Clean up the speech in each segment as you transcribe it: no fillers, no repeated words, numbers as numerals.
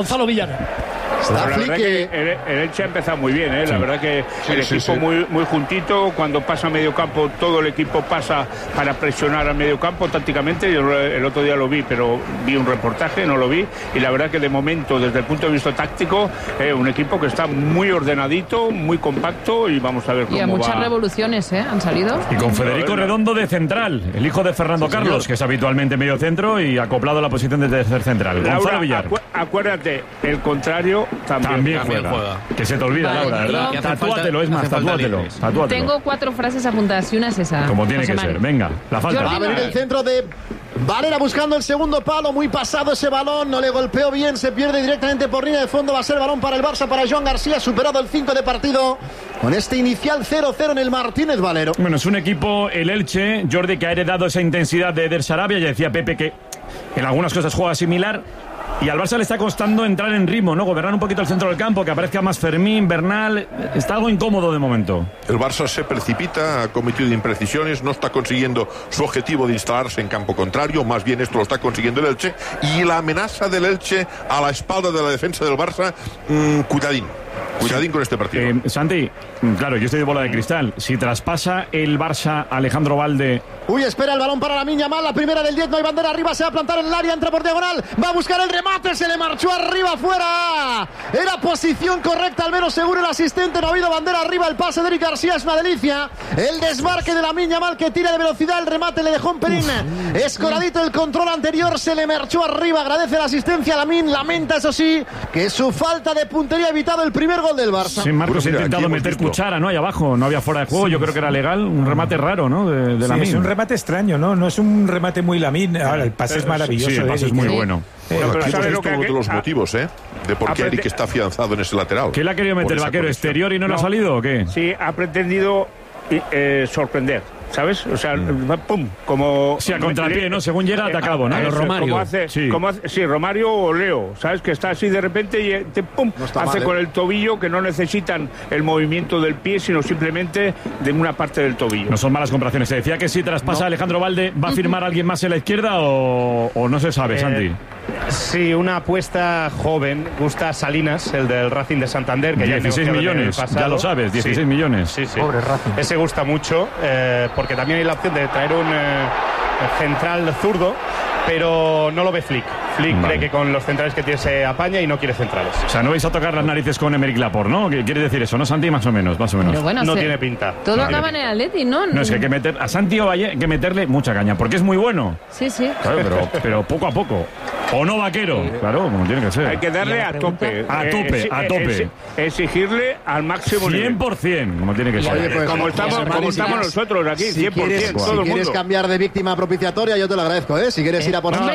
Gonzalo Villano. La verdad que el Elche ha empezado muy bien, ¿eh? La verdad que el equipo muy juntito. Cuando pasa a medio campo, todo el equipo pasa para presionar al medio campo tácticamente. Yo el otro día lo vi, pero vi un reportaje, no lo vi. Y la verdad que de momento, desde el punto de vista táctico, un equipo que está muy ordenadito, muy compacto, y vamos a ver cómo va. Y a muchas revoluciones, han salido. Y con Federico Redondo de central, el hijo de Fernando Carlos, que es habitualmente medio centro y acoplado a la posición de tercer central. Gonzalo Villar. Acuérdate, el contrario también juega. Que se te olvida, vale, Laura, ¿verdad? Tatúatelo, es más, tatúatelo. Tengo 4 frases apuntadas y una es esa. Como tiene que ser, venga, la falta. Va a venir el centro de Valera buscando el segundo palo, muy pasado ese balón, no le golpeó bien, se pierde directamente por línea de fondo. Va a ser balón para el Barça, para Joan García, superado el 5 de partido con este inicial 0-0 en el Martínez Valero. Bueno, es un equipo, el Elche, Jordi, que ha heredado esa intensidad de Eder Sarabia. Ya decía Pepe que en algunas cosas juega similar. Y al Barça le está costando entrar en ritmo, ¿no? Gobernar un poquito el centro del campo, que aparezca más Fermín, Bernal. Está algo incómodo de momento. El Barça se precipita, ha cometido imprecisiones, no está consiguiendo su objetivo de instalarse en campo contrario, más bien esto lo está consiguiendo el Elche. Y la amenaza del Elche a la espalda de la defensa del Barça, cuidadín con este partido. Santi, claro, yo estoy de bola de cristal. Si traspasa el Barça Alejandro Valde... Uy, espera el balón para Lamine Yamal, la primera del 10, no hay bandera arriba, se va a plantar en el área, entra por diagonal, va a buscar el remate, se le marchó arriba, fuera. Era posición correcta, al menos seguro el asistente, no ha habido bandera arriba, el pase de Eric García es una delicia. El desmarque de Lamine Yamal que tira de velocidad, el remate le dejó un pelín escoradito, el control anterior se le marchó arriba, agradece la asistencia a Lamine, lamenta eso sí, que su falta de puntería ha evitado el primer gol del Barça. Sí, Marcos ha intentado meter cuchara, ¿no? Ahí abajo, no había fuera de juego, yo creo que era legal, un remate raro, ¿no? De Lamine. Es un remate extraño, ¿no? No es un remate muy Lamine. Ahora, el pase es maravilloso. Sí, el pase es muy bueno. Bueno, aquí hemos visto uno de los motivos, de por qué Eric está afianzado en ese lateral. ¿Qué le ha querido meter el vaquero exterior y no le ha salido o qué? Sí, ha pretendido sorprender, ¿sabes? O sea, pum, como... Sí, a contrapié, ¿no? Según llega, atacado, ¿no? A los Romario. Como hace Romario o Leo, ¿sabes? Que está así de repente y pum, hace con el tobillo, que no necesitan el movimiento del pie, sino simplemente de una parte del tobillo. No son malas comparaciones. Se decía que si traspasa Alejandro Valde, ¿va a firmar alguien más en la izquierda o no se sabe, Santi? Sí, una apuesta joven. Gusta Salinas, el del Racing de Santander, que 16 ya millones, ya lo sabes, 16 millones. Sí. Pobre Racing. Ese gusta mucho, porque también hay la opción de traer un central zurdo, pero no lo ve Flick. Flick cree que con los centrales que tiene se apaña y no quiere centrales. O sea, no vais a tocar las narices con Emerick Laporte, ¿no? ¿Qué quiere decir eso, no, Santi? Más o menos. Pero bueno, no tiene pinta. Todo acaba en el Atleti, ¿no? No, es que hay que meter a Santi Ovalle, hay que meterle mucha caña, porque es muy bueno. Sí. Claro, pero poco a poco. O no vaquero, claro, como tiene que ser. Hay que darle a tope. A tope. Exigirle al máximo 100%, como tiene que ser. Oye, pues, como estamos nosotros aquí, 100%, todo el mundo. Si quieres cambiar de víctima propiciatoria, yo te lo agradezco, ¿eh? Si quieres ir a por No.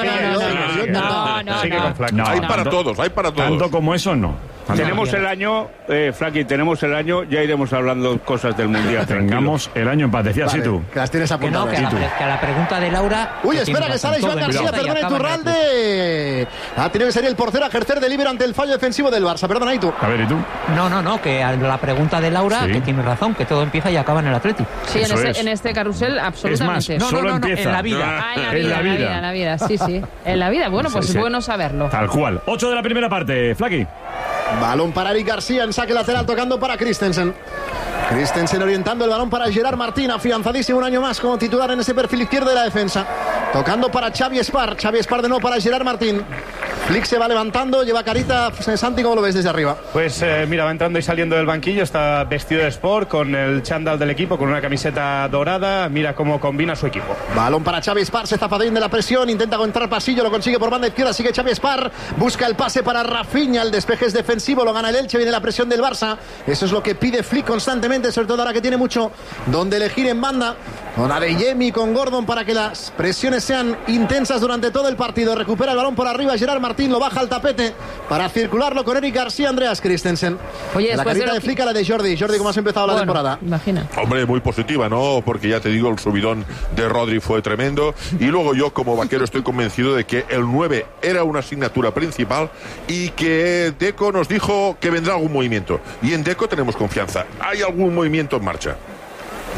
Hay para todos. Tanto como eso, no. Tenemos el año, Flaky, ya iremos hablando cosas del Mundial. Tengamos el año en paz, decías Vale, tú. que las tienes apuntadas. Que a la pregunta de Laura... Uy, espera, que sale Joan García, perdona Iturralde. Ha tenido que salir el portero a ejercer de líbero ante el fallo defensivo del Barça. Perdona, ¿y tú? A ver, ¿y tú? No, que a la pregunta de Laura, que tiene razón, que todo empieza y acaba en el Atleti. Sí, en este carrusel, absolutamente. Es más, solo empieza. En la vida. En la vida, sí. En la vida, bueno, pues es bueno saberlo. Tal cual. 8 de la primera parte, Flaky. Balón para Eric García en saque lateral, tocando para Christensen. Christensen orientando el balón para Gerard Martín, afianzadísimo un año más como titular en ese perfil izquierdo de la defensa. Tocando para Xavi Espar de nuevo para Gerard Martín. Flick se va levantando, lleva carita. Santi, ¿cómo lo ves desde arriba? Pues mira, va entrando y saliendo del banquillo, está vestido de sport, con el chándal del equipo, con una camiseta dorada. Mira cómo combina su equipo. Balón para Xavi Espar, se zafadín de la presión, intenta entrar pasillo, lo consigue por banda izquierda, sigue Xavi Espar, busca el pase para Rafinha, el despeje es defensivo, lo gana el Elche, viene la presión del Barça. Eso es lo que pide Flick constantemente, sobre todo ahora que tiene mucho donde elegir en banda, con Adeyemi, con Gordon, para que las presiones sean intensas durante todo el partido. Recupera el balón por arriba Gerard Martín, lo baja al tapete para circularlo con Eric García, Andreas Christensen. Oye, la carita de Flick a la de Jordi, ¿cómo has empezado la temporada? Imagina. Hombre, muy positiva, ¿no? Porque ya te digo, el subidón de Rodri fue tremendo. Y luego yo, como vaquero, estoy convencido de que el 9 era una asignatura principal y que Deco nos dijo que vendrá algún movimiento. Y en Deco tenemos confianza. Hay algún movimiento en marcha.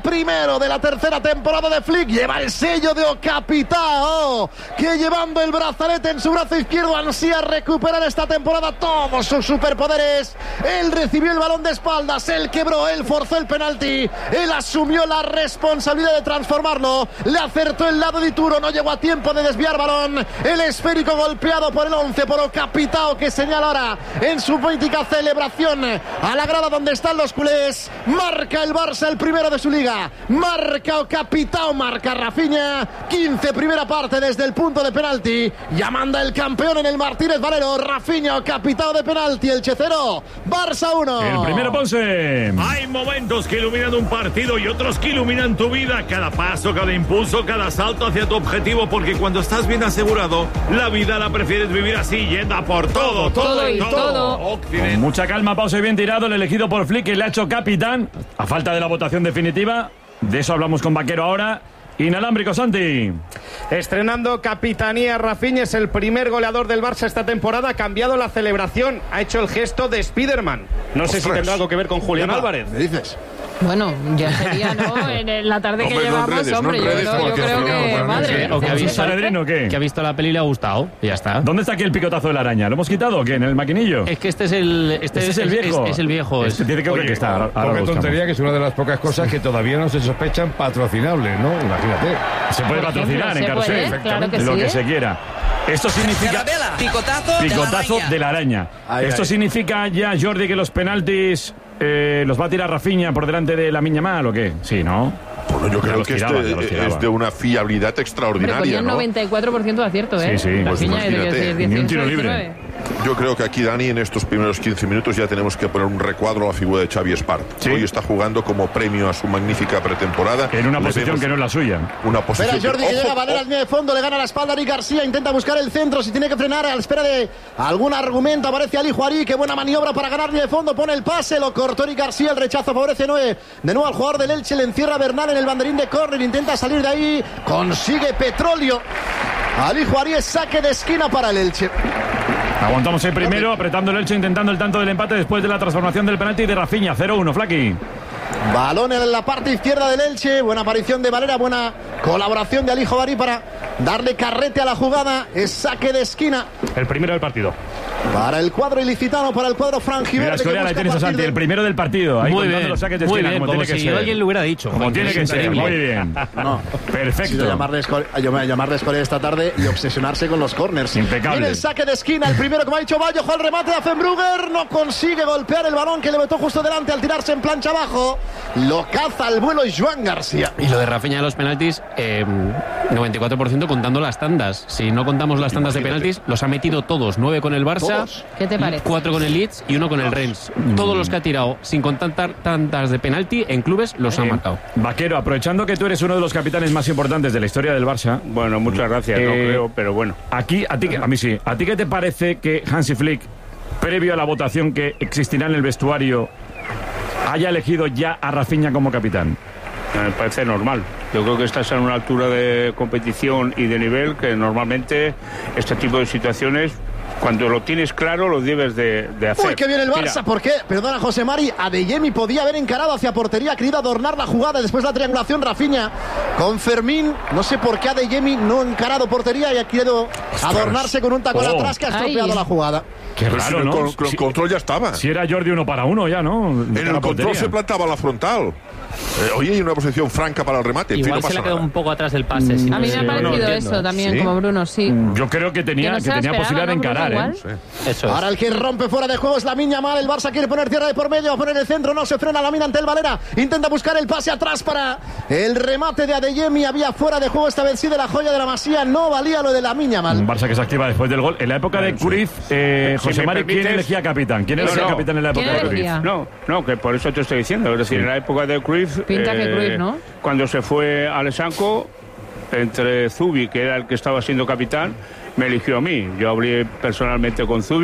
primero de la tercera temporada de Flick. Lleva el sello de Capitao, que llevando el brazalete en su brazo izquierdo ansía recuperar esta temporada todos sus superpoderes. Él recibió el balón de espaldas, él quebró, él forzó el penalti, él asumió la responsabilidad de transformarlo, le acertó el lado de Ituro, no llegó a tiempo de desviar balón. El esférico golpeado por el 11, por Capitao, que señala ahora en su mítica celebración a la grada donde están los culés. Marca el Barça, el primero de su liga. Marca Capitao, marca Rafinha. 15, primera parte desde el punto de penalti. Ya manda el campeón en el Martínez Valero. Rafinha, Capitao de penalti. Elche 0, Barça 1. El primero, Ponce. Hay momentos que iluminan un partido y otros que iluminan tu vida. Cada paso, cada impulso, cada salto hacia tu objetivo. Porque cuando estás bien asegurado, la vida la prefieres vivir así, yendo a por todo. Con mucha calma, pausa y bien tirado. El elegido por Flick, que le ha hecho capitán. A falta de la votación definitiva. De eso hablamos con Vaquero ahora. Inalámbrico, Santi. Estrenando capitanía, Rafinha es el primer goleador del Barça esta temporada. Ha cambiado la celebración, ha hecho el gesto de Spiderman. No sé si tendrá algo que ver con Julián Álvarez. ¿Me dices? Bueno, ya sería, ¿no? En la tarde que llevamos, hombre, yo creo que madre. ¿O que ha visto la peli y le ha gustado? Y ya está. ¿Dónde está aquí el picotazo de la araña? ¿Lo hemos quitado o qué? ¿En el maquinillo? Es que este es el viejo. Es el viejo. Este tiene que estar. Poca tontería, que es una de las pocas cosas que todavía no se sospechan patrocinables, ¿no? Imagínate. Se puede patrocinar en Carrusel, lo que se quiera. Esto significa picotazo de la araña. Esto significa ya, Jordi, que los penaltis los va a tirar Rafinha por delante de Lamine Yamal, ¿o qué? Sí, ¿no? Bueno, yo creo que es de una fiabilidad extraordinaria, ¿no? 94% de acierto, ¿eh? Sí, pues imagínate. Ni un tiro libre. Yo creo que aquí, Dani, en estos primeros 15 minutos ya tenemos que poner un recuadro a la figura de Xavi Espart. ¿Sí? Hoy está jugando como premio a su magnífica pretemporada. En una posición que no es la suya. Una posición. Espera Jordi, que llega a Valera al línea de fondo, le gana la espalda a Eric García, intenta buscar el centro, si tiene que frenar a la espera de algún argumento. Aparece Ali Juarí, qué buena maniobra para ganar línea de fondo, pone el pase, lo cortó Eric García, el rechazo favorece Noé. De nuevo al jugador del Elche, le encierra Bernal en el banderín de córner, intenta salir de ahí, consigue Petróleo. Ali Juarí, saque de esquina para el Elche. Aguantamos el primero, apretando el Elche, intentando el tanto del empate después de la transformación del penalti de Rafinha. 0-1, Flaqui. Balón en la parte izquierda del Elche. Buena aparición de Valera, buena colaboración de Ali Juarí para darle carrete a la jugada. Es saque de esquina. El primero del partido. Para el cuadro ilicitano, para el cuadro franjiverde. Mira, Escorial, ahí tienes a Santi, el primero del partido. Ahí muy bien, los saques de muy esquina, bien, como tiene que si ser. alguien le hubiera dicho. Como tiene que ser, muy bien. No. Perfecto. Yo llamarle Escorial esta tarde y obsesionarse con los corners. Impecable. Viene el saque de esquina, el primero, como ha dicho Bayo, el remate de Affenbrugger. No consigue golpear el balón que le botó justo delante al tirarse en plancha abajo. Lo caza al vuelo Joan García. Y lo de Rafinha de los penaltis, 94% contando las tandas. Si no contamos las tandas de penaltis, los ha metido todos. 9 con el Barça. ¿Todos? ¿Qué te parece? 4 con el Leeds y 1 con el Rennes. Todos los que ha tirado sin contar tantas de penalti en clubes los ha marcado. Vaquero, aprovechando que tú eres uno de los capitanes más importantes de la historia del Barça. Bueno, muchas gracias, no creo, pero bueno. A ti qué te parece que Hansi Flick, previo a la votación que existirá en el vestuario, haya elegido ya a Rafinha como capitán? Me parece normal. Yo creo que estás en una altura de competición y de nivel que normalmente este tipo de situaciones, cuando lo tienes claro, lo debes de hacer. Uy, que viene el Barça. Mira. ¿Por qué? Perdona, José Mari. Adeyemi podía haber encarado hacia portería, ha querido adornar la jugada. Después la triangulación, Rafinha con Fermín. No sé por qué Adeyemi no ha encarado portería y ha querido adornarse con un tacón atrás que ha estropeado la jugada. Qué raro, ¿no? El control ya estaba. Si era Jordi 1 para 1 ya, ¿no? En el control se plantaba la frontal. Oye, hay una posición franca para el remate. Igual no se le ha quedado nada. un poco atrás el pase. Sí. A mí me ha parecido eso también, como Bruno, sí. Yo creo que tenía posibilidad de encarar, ¿eh? Eso es. Ahora el que rompe fuera de juego es Lamine Yamal. El Barça quiere poner tierra de por medio, a poner el centro, no se frena Lamine ante el Valera. Intenta buscar el pase atrás para el remate de Adeyemi. Había fuera de juego esta vez sí de la joya de la Masía. No valía lo de Lamine Yamal. Un Barça que se activa después del gol. En la época de Cruyff, José Mari, ¿quién elegía capitán? ¿Quién elegía capitán en la época de Cruyff? No, que por eso te estoy diciendo. Es decir, en la época de Cruyff, pinta que Cruyff, ¿no? Cuando se fue Alessandro, entre Zubi, que era el que estaba siendo capitán, me eligió a mí. Yo hablé personalmente con Zubi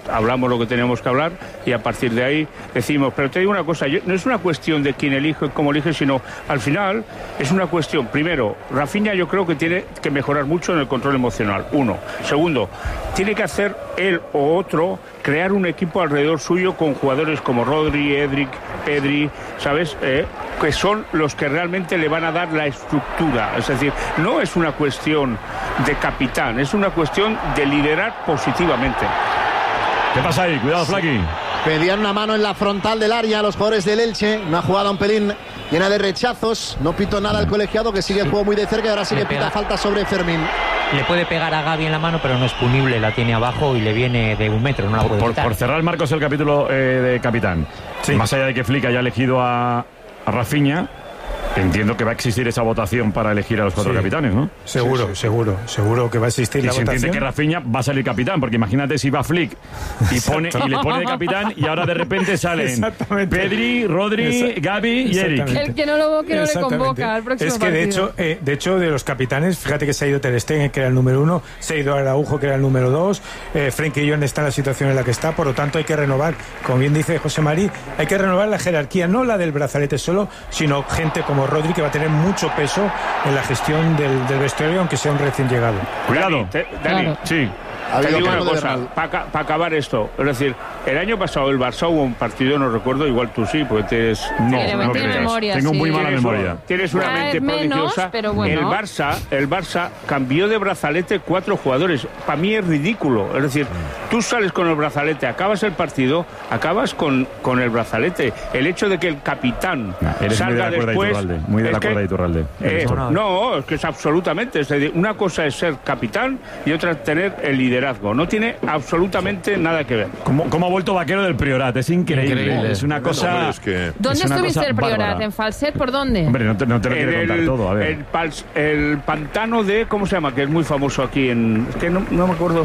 hablamos lo que tenemos que hablar y a partir de ahí decimos. Pero te digo una cosa, no es una cuestión de quién elige, cómo elige, sino al final es una cuestión, primero, Rafinha yo creo que tiene que mejorar mucho en el control emocional, uno. Segundo, tiene que hacer él o otro crear un equipo alrededor suyo con jugadores como Rodri, Edric, Pedri, ¿sabes? Que son los que realmente le van a dar la estructura. Es decir, no es una cuestión de capitán, es una cuestión de liderar positivamente. ¿Qué pasa ahí? Cuidado, Flaqui. Pedían una mano en la frontal del área a los jugadores del Elche, una jugada un pelín llena de rechazos, no pitó nada el colegiado que sigue el juego muy de cerca y ahora sí que pita falta sobre Fermín. Le puede pegar a Gavi en la mano, pero no es punible, la tiene abajo y le viene de 1 metro, no la puede quitar. Por cerrar, Marcos, el capítulo de capitán. Sí. Más allá de que Flick haya elegido a Rafinha, entiendo que va a existir esa votación para elegir a los 4 capitanes, ¿no? Seguro que va a existir la votación. Y se entiende que Rafinha va a salir capitán, porque imagínate si va Flick y le pone de capitán y ahora de repente salen Pedri, Rodri, Gavi y Eric. El que no lo le convoca al próximo partido. Es que de hecho de los capitanes, fíjate que se ha ido Ter Stegen, que era el número 1, se ha ido Araujo, que era el número 2, Frenkie de Jong está en la situación en la que está, por lo tanto hay que renovar, como bien dice José Mari, hay que renovar la jerarquía, no la del brazalete solo, sino gente como Rodri, que va a tener mucho peso en la gestión del vestuario, aunque sea un recién llegado. Cuidado, Dani. Sí. Te digo una cosa, para acabar esto, es decir, el año pasado el Barça hubo un partido, no recuerdo, igual tú sí, porque tienes... No memoria, tengo muy mala memoria. Tienes una mente prodigiosa. Pero bueno. El Barça cambió de brazalete 4 jugadores. Para mí es ridículo. Es decir, tú sales con el brazalete, acabas el partido, acabas con el brazalete. El hecho de que el capitán salga después... Muy de la cuerda de Iturralde. No, es que es absolutamente... Es decir, una cosa es ser capitán y otra es tener el liderazgo. No tiene absolutamente nada que ver. ¿Cómo ha vuelto Vaquero del Priorat? Es increíble. Es una cosa... ¿Dónde estuviste el Priorat? Bárbara. ¿En Falset? ¿Por dónde? Hombre, no te lo quiero contar todo. A ver. El pantano de... ¿Cómo se llama? Que es muy famoso aquí en... Es que no me acuerdo.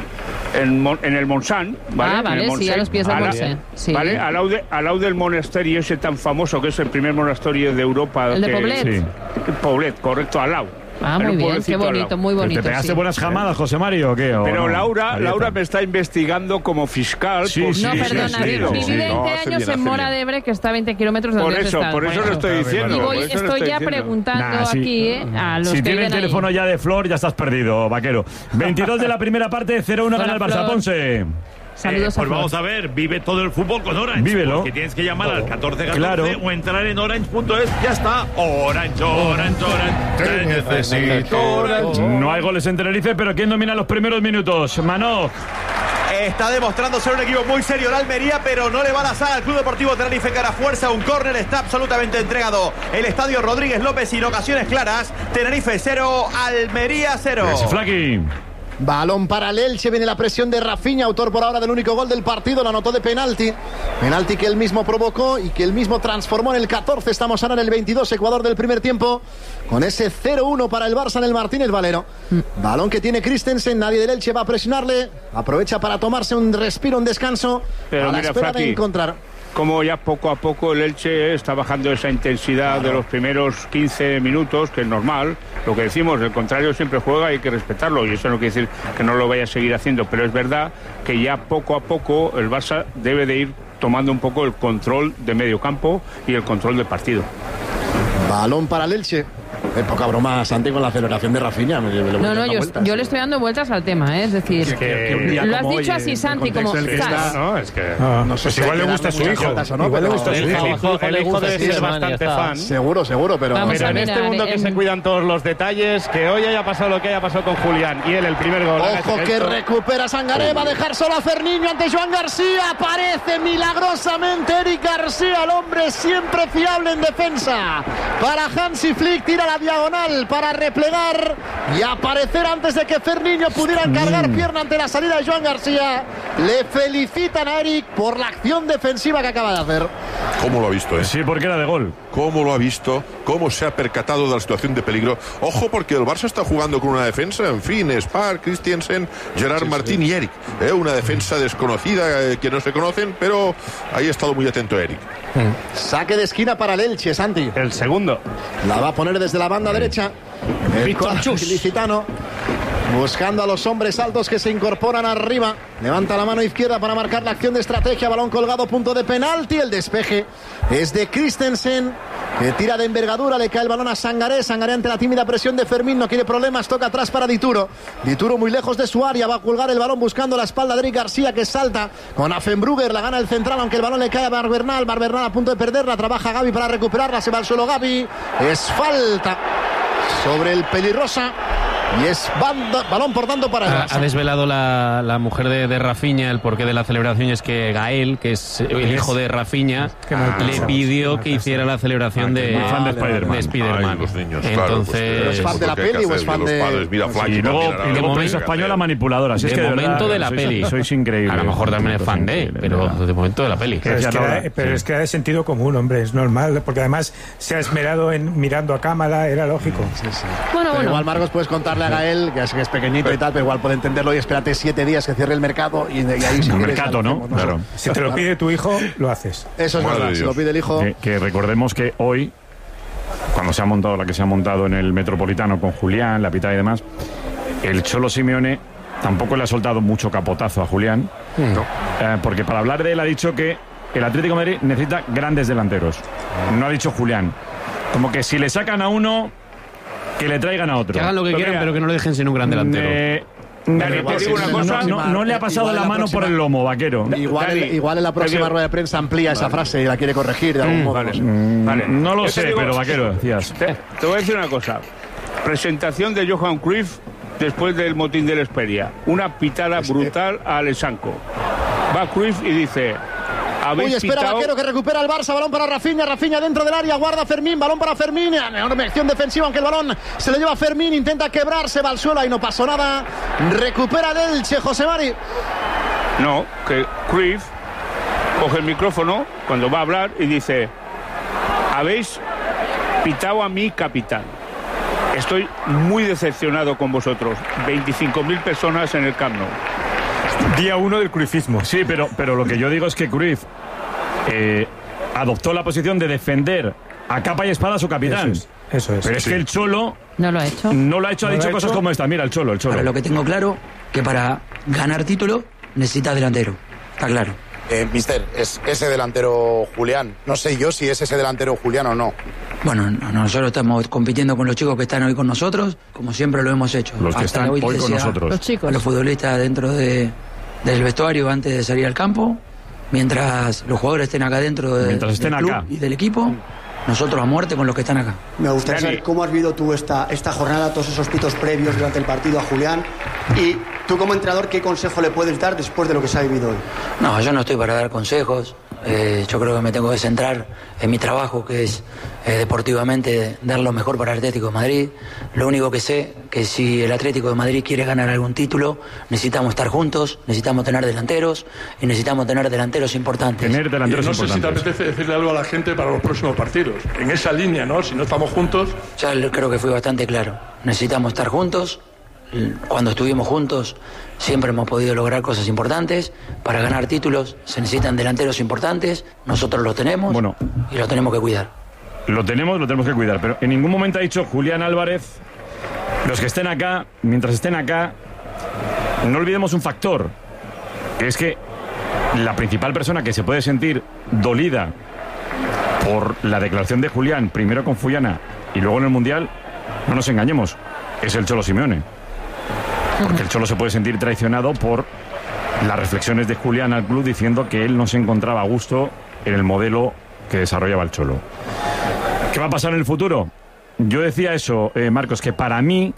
En el Montsant, ¿vale? Vale, sí, a los pies del Montsant. Sí. ¿Vale? Al lado del monasterio ese tan famoso, que es el primer monasterio de Europa. ¿El de Poblet? Sí. Poblet, correcto, al lado. Muy bien, qué bonito, muy bonito. ¿Te pegaste buenas jamadas, José Mario, o qué? Pero Laura me está investigando como fiscal. No, perdona, viví 20 años en Mora de Ebre, que está a 20 kilómetros de donde está. Por eso lo estoy diciendo. Y estoy ya preguntando aquí a los que... Si tiene el teléfono ya de Flor, ya estás perdido, Vaquero. 22 de la primera parte, 0-1 gana el Barça. Ponce. Saludos pues vamos a ver, vive todo el fútbol con Orange. Vívelo. Porque tienes que llamar al 1414 o entrar en orange.es. Ya está. Orange. Te necesito Orange. No hay goles en Tenerife, pero ¿quién domina los primeros minutos? Manoj. Está demostrando ser un equipo muy serio la Almería, pero no le va a la saga al Club Deportivo Tenerife, que hará fuerza. Un córner está absolutamente entregado. El estadio Rodríguez López sin ocasiones claras. Tenerife 0, Almería 0. Flaqui. Balón para el Elche, viene la presión de Rafinha, autor por ahora del único gol del partido, lo anotó de penalti. Penalti que él mismo provocó y que él mismo transformó en el 14. Estamos ahora en el 22, Ecuador del primer tiempo, con ese 0-1 para el Barça en el Martínez Valero. Balón que tiene Christensen, nadie del Elche va a presionarle, aprovecha para tomarse un respiro, un descanso, pero a la espera de encontrar. Como ya poco a poco el Elche está bajando esa intensidad de los primeros 15 minutos, que es normal. Lo que decimos, el contrario siempre juega y hay que respetarlo, y eso no quiere decir que no lo vaya a seguir haciendo, pero es verdad que ya poco a poco el Barça debe de ir tomando un poco el control de medio campo y el control del partido. Balón para el Elche. Poca broma, Santi, con la aceleración de Rafinha. Yo le estoy dando vueltas al tema, es decir, lo has dicho así, Santi, como no sé si igual le gusta a su hijo. Igual le gusta a su hijo. El hijo debe ser bastante fan. Seguro, pero en este mundo que se cuidan todos los detalles, que hoy haya pasado lo que haya pasado con Julián y él el primer gol. Ojo que recupera Sangaré, va a dejar solo a Ferniño ante Joan García. Aparece milagrosamente Eric García, el hombre siempre fiable en defensa. Para Hansi Flick, tira la diagonal para replegar y aparecer antes de que Ferniño pudiera cargar pierna ante la salida de Joan García. Le felicitan a Eric por la acción defensiva que acaba de hacer. ¿Cómo lo ha visto? Sí, porque era de gol. ¿Cómo lo ha visto? ¿Cómo se ha percatado de la situación de peligro? Ojo, porque el Barça está jugando con una defensa, en fin, Spar, Christensen, Gerard Martín y Eric. Una defensa desconocida que no se conocen, pero ahí ha estado muy atento Eric. Saque de esquina para el Elche, Santi. El segundo. La va a poner desde la banda derecha. El ilicitano. Buscando a los hombres altos que se incorporan arriba. Levanta la mano izquierda para marcar la acción de estrategia. Balón colgado, punto de penalti. El despeje es de Christensen, que tira de envergadura. Le cae el balón a Sangaré. Sangaré ante la tímida presión de Fermín. No quiere problemas. Toca atrás para Dituro. Dituro muy lejos de su área. Va a colgar el balón buscando la espalda de Eric García, que salta con Affenbrugger. La gana el central, aunque el balón le cae a Barbernal. Barbernal a punto de perderla. Trabaja Gavi para recuperarla. Se va al suelo Gavi. Es falta sobre el pelirrosa. Y es balón por tanto para el Barça. Ha desvelado la mujer de Rafinha el porqué de la celebración. Es que Gael, que es el hijo de Rafinha, le pidió que hiciera la celebración de Spiderman. Entonces, ¿es fan de la peli o es fan de...? Y luego prensa española manipuladora. De momento de la peli. Sois increíble. A lo mejor también es fan pero de momento de la peli. Pero es que era de sentido común, hombre, es normal, porque además se ha esmerado en mirando a cámara, era lógico. Bueno. Igual, Marcos, puedes contarle a Gael, que es pequeñito y tal, pero igual puede entenderlo, y espérate 7 días que cierre el mercado y ahí si el mercado, ¿no? Claro. Si te lo pide tu hijo, lo haces. Eso es verdad, si lo pide el hijo. Que recordemos que hoy, cuando se ha montado la que se ha montado en el Metropolitano con Julián, la Pitá y demás, el Cholo Simeone tampoco le ha soltado mucho capotazo a Julián, porque para hablar de él ha dicho que el Atlético de Madrid necesita grandes delanteros. No ha dicho Julián. Como que si le sacan a uno, que le traigan a otro. Que hagan lo que quieran, pero que no lo dejen sin un gran delantero. No le ha pasado la mano por el lomo, Vaquero. Igual en la próxima rueda de prensa amplía esa frase y la quiere corregir de algún modo. Vale. No lo sé, pero Vaquero, decías. Te voy a decir una cosa. Presentación de Johan Cruyff después del motín del Esperia. Una pitada brutal a Alessanco. Va Cruyff y dice... Uy, espera Vaquero, que recupera el Barça. Balón para Rafinha. Rafinha dentro del área. Guarda Fermín. Balón para Fermín. Enorme acción defensiva, aunque el balón se lo lleva Fermín. Intenta quebrarse. Va al suelo y no pasó nada. Recupera el Elche, José Mari. No, que Cruyff coge el micrófono cuando va a hablar y dice: habéis pitado a mi capitán. Estoy muy decepcionado con vosotros. 25.000 personas en el Camp Nou. Día 1 del cruyffismo. Sí, pero lo que yo digo es que Cruyff adoptó la posición de defender a capa y espada a su capitán. Eso es. Pero es que el Cholo... No lo ha hecho. Ha dicho cosas como esta. Mira, el Cholo. Ahora, lo que tengo claro, que para ganar título necesita delantero. Está claro. Mister, ¿es ese delantero Julián? No sé yo si es ese delantero Julián o no. Bueno, nosotros estamos compitiendo con los chicos que están hoy con nosotros, como siempre lo hemos hecho. Los que están hoy con nosotros. Los chicos. Los futbolistas dentro del vestuario antes de salir al campo, mientras los jugadores estén acá dentro del club y del equipo, nosotros a muerte con los que están acá. Me gustaría saber cómo has vivido tú esta jornada, todos esos pitos previos durante el partido a Julián, y tú como entrenador, ¿qué consejo le puedes dar después de lo que se ha vivido hoy? No, yo no estoy para dar consejos. Yo creo que me tengo que centrar en mi trabajo, que es deportivamente dar lo mejor para el Atlético de Madrid. Lo único que sé que si el Atlético de Madrid quiere ganar algún título, necesitamos estar juntos, necesitamos tener delanteros y necesitamos tener delanteros importantes. No sé si te apetece decirle algo a la gente para los próximos partidos. En esa línea, ¿no? Si no estamos juntos... Ya creo que fui bastante claro. Necesitamos estar juntos. Cuando estuvimos juntos siempre hemos podido lograr cosas importantes. Para ganar títulos se necesitan delanteros importantes. Nosotros los tenemos y los tenemos que cuidar. Lo tenemos que cuidar. Pero en ningún momento ha dicho Julián Álvarez: los que estén acá, mientras estén acá, no olvidemos un factor, que es que la principal persona que se puede sentir dolida por la declaración de Julián, primero con Fullana y luego en el Mundial, no nos engañemos, es el Cholo Simeone. Porque el Cholo se puede sentir traicionado por las reflexiones de Julián al club diciendo que él no se encontraba a gusto en el modelo que desarrollaba el Cholo. ¿Qué va a pasar en el futuro? Yo decía eso, Marcos, que para mí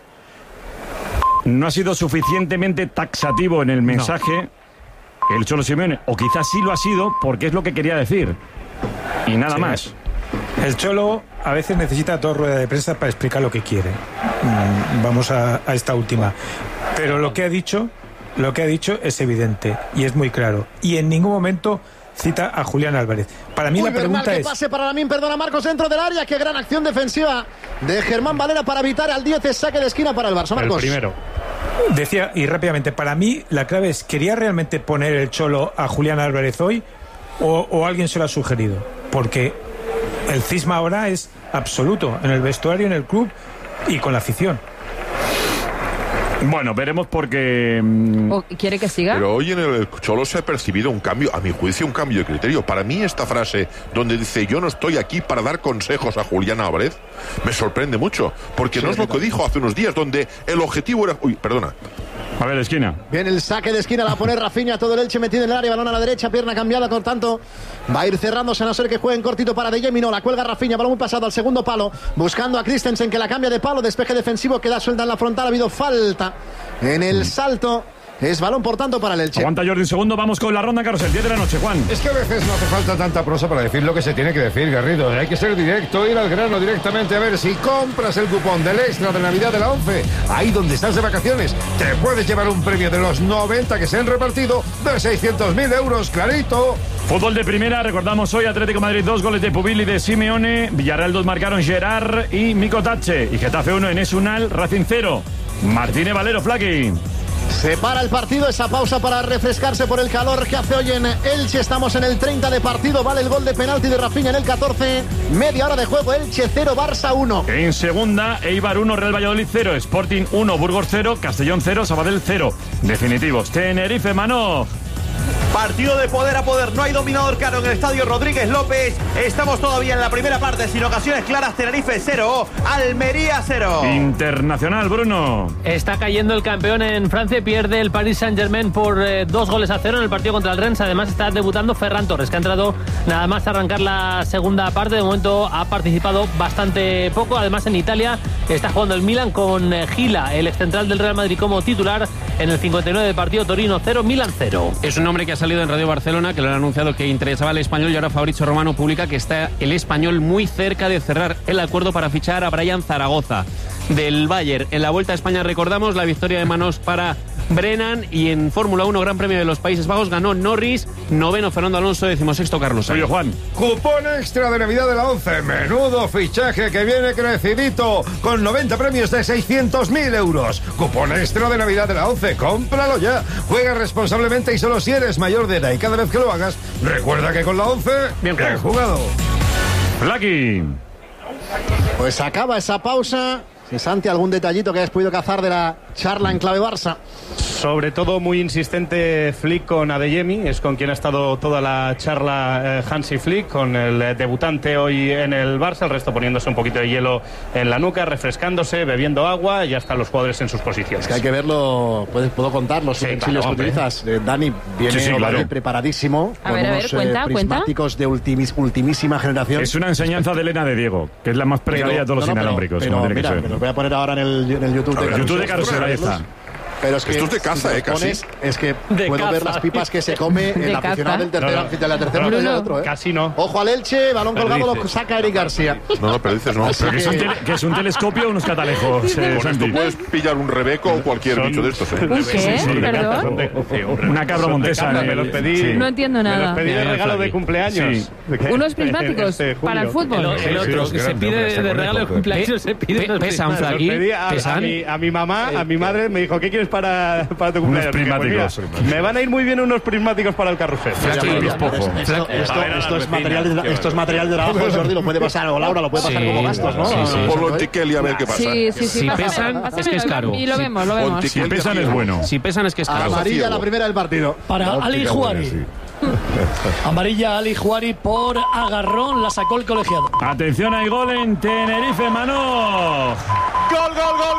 no ha sido suficientemente taxativo en el mensaje el Cholo Simeone, o quizás sí lo ha sido porque es lo que quería decir y nada más. El Cholo a veces necesita 2 ruedas de prensa para explicar lo que quiere. Vamos a esta última. Pero lo que ha dicho es evidente y es muy claro. Y en ningún momento cita a Julián Álvarez. Para mí la pregunta es... pase para Lamín, perdona Marcos, dentro del área. Qué gran acción defensiva de Germán Valera para evitar al 10, saque de esquina para el Barça. Marcos. El primero. Decía, y rápidamente, para mí la clave es: ¿quería realmente poner el Cholo a Julián Álvarez hoy o alguien se lo ha sugerido? Porque el cisma ahora es absoluto en el vestuario, en el club y con la afición. Bueno, veremos porque... ¿Quiere que siga? Pero hoy en el Cholo se ha percibido un cambio, a mi juicio, un cambio de criterio. Para mí esta frase donde dice yo no estoy aquí para dar consejos a Julián Álvarez, me sorprende mucho, porque no es lo que dijo hace unos días, donde el objetivo era... Uy, perdona. A ver, esquina. Bien, el saque de esquina la pone Rafinha, todo el Elche metido en el área, balón a la derecha, pierna cambiada, por tanto va a ir cerrándose a no ser que jueguen cortito para De Jemi, no, la cuelga Rafinha, balón muy pasado al segundo palo, buscando a Christensen que la cambia de palo, despeje defensivo, queda suelta en la frontal, ha habido falta en el salto. Es balón, por tanto, para el Elche. Aguanta Jordi un segundo, vamos con la ronda, Carlos, el 10 de la noche, Juan. Es que a veces no hace falta tanta prosa para decir lo que se tiene que decir, Garrido. Hay que ser directo, ir al grano directamente. A ver, si compras el cupón del extra de Navidad de la 11, ahí donde estás de vacaciones, te puedes llevar un premio de los 90 que se han repartido de 600.000 euros, clarito. Fútbol de primera, recordamos hoy Atlético de Madrid 2 goles de Pubil y de Simeone, Villarreal 2 marcaron Gerard y Mico Tache, y Getafe 1 en Esunal, Racing 0. Martínez Valero, Flaqui. Se para el partido, esa pausa para refrescarse por el calor que hace hoy en Elche. Estamos en el 30 de partido, vale el gol de penalti de Rafinha en el 14. Media hora de juego, Elche 0, Barça 1. En segunda, Eibar 1, Real Valladolid 0, Sporting 1, Burgos 0, Castellón 0, Sabadell 0. Definitivos, Tenerife, Mano. Partido de poder a poder, no hay dominador claro en el estadio Rodríguez López. Estamos todavía en la primera parte, sin ocasiones claras. Tenerife 0, Almería 0. Internacional, Bruno. Está cayendo el campeón en Francia, pierde el Paris Saint-Germain por 2-0 en el partido contra el Rennes. Además está debutando Ferran Torres, que ha entrado nada más a arrancar la segunda parte. De momento ha participado bastante poco. Además en Italia está jugando el Milan con Gila, el excentral del Real Madrid, como titular en el 59 del partido. Torino 0, Milan 0. Es un nombre que ha salido en Radio Barcelona, que lo han anunciado que interesaba al Español, y ahora Fabrizio Romano publica que está el Español muy cerca de cerrar el acuerdo para fichar a Brian Zaragoza del Bayern. En la Vuelta a España recordamos la victoria de manos para Brennan, y en Fórmula 1 Gran Premio de los Países Bajos ganó Norris, noveno Fernando Alonso, 16º Carlos Sainz. Oye, Juan. Cupón extra de Navidad de la 11, menudo fichaje que viene crecidito, con 90 premios de 600.000 euros. Cupón extra de Navidad de la 11, cómpralo ya. Juega responsablemente y solo si eres mayor de edad, y cada vez que lo hagas, recuerda que con la 11, bien jugado. Lucky. Pues acaba esa pausa. Si Santi, algún detallito que hayas podido cazar de la charla en clave Barça. Sobre todo muy insistente Flick con Adeyemi, es con quien ha estado toda la charla Hansi Flick, con el debutante hoy en el Barça, el resto poniéndose un poquito de hielo en la nuca, refrescándose, bebiendo agua, y ya están los jugadores en sus posiciones. Es que hay que verlo, puedo contar los utensilios que utilizas. Dani viene preparadísimo, con unos prismáticos de ultimísima generación. Es una enseñanza de Elena de Diego, que es la más precaria de todos los inalámbricos. Pero mira, me los voy a poner ahora en el YouTube. El YouTube de Carusel, ahí está. Pero es que esto es de caza, casi. Es que puedo ver las pipas que se come el aficionado de la tercera y del otro, Casi no. Ojo al Elche, balón colgado, lo saca Eric García. No, pero dices no. Que es un telescopio o unos catalejos. Con esto puedes pillar un rebeco o cualquier bicho de estos. ¿Un qué? ¿Perdón? Una cabra montesa. Me los pedí. No entiendo nada. Me los pedí de regalo de cumpleaños. Unos prismáticos para el fútbol. El otro que se pide de regalo de cumpleaños se pide. ¿Pesan, Flaqui? A mi mamá, a mi madre, me dijo, ¿qué quieres para tu cumpleaños? Unos prismáticos. Me van a ir muy bien unos prismáticos para el carrusel. Esto es material de trabajo, Jordi, lo puede pasar, o Laura lo puede pasar como gastos, ¿no? Por lo Antiqueli a ver qué pasa. Sí, si pesan, es que es caro. Y lo vemos. Si pesan es bueno. Si pesan es que es caro. Amarilla la primera del partido. Para Ali Juari. Amarilla Ali Juari por agarrón, la sacó el colegiado. Atención, hay gol en Tenerife, Mano. Gol.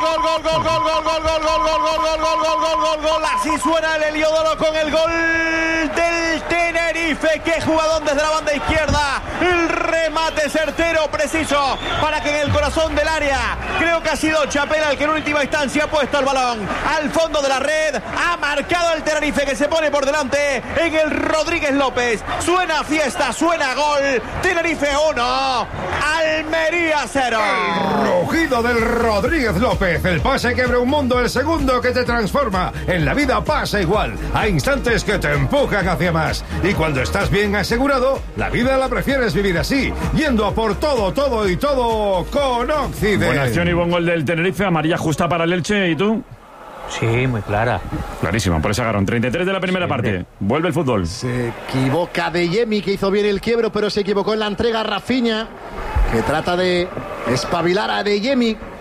Así suena el Heliodoro con el gol del Tenerife. Qué jugadón desde la banda izquierda. El remate certero, preciso, para que en el corazón del área, creo que ha sido Chapela el que en última instancia ha puesto el balón al fondo de la red. Ha marcado el Tenerife, que se pone por delante en el Rodríguez López. Suena fiesta, suena gol. Tenerife 1, Almería 0. El rugido del Rodríguez López, el pase que abre un mundo, el segundo que te transforma. En la vida pasa igual, hay instantes que te empujan hacia más, y cuando estás bien asegurado, la vida la prefieres vivir así, yendo a por todo con Occident. Buena acción y buen gol del Tenerife, amarilla justa para el Elche. ¿Y tú? Sí, muy clara. Clarísima, por ese agarrón. 33 de la primera parte. Vuelve el fútbol. Se equivoca De Jemi, que hizo bien el quiebro, pero se equivocó en la entrega Rafinha, que trata de espabilar a De Jemi.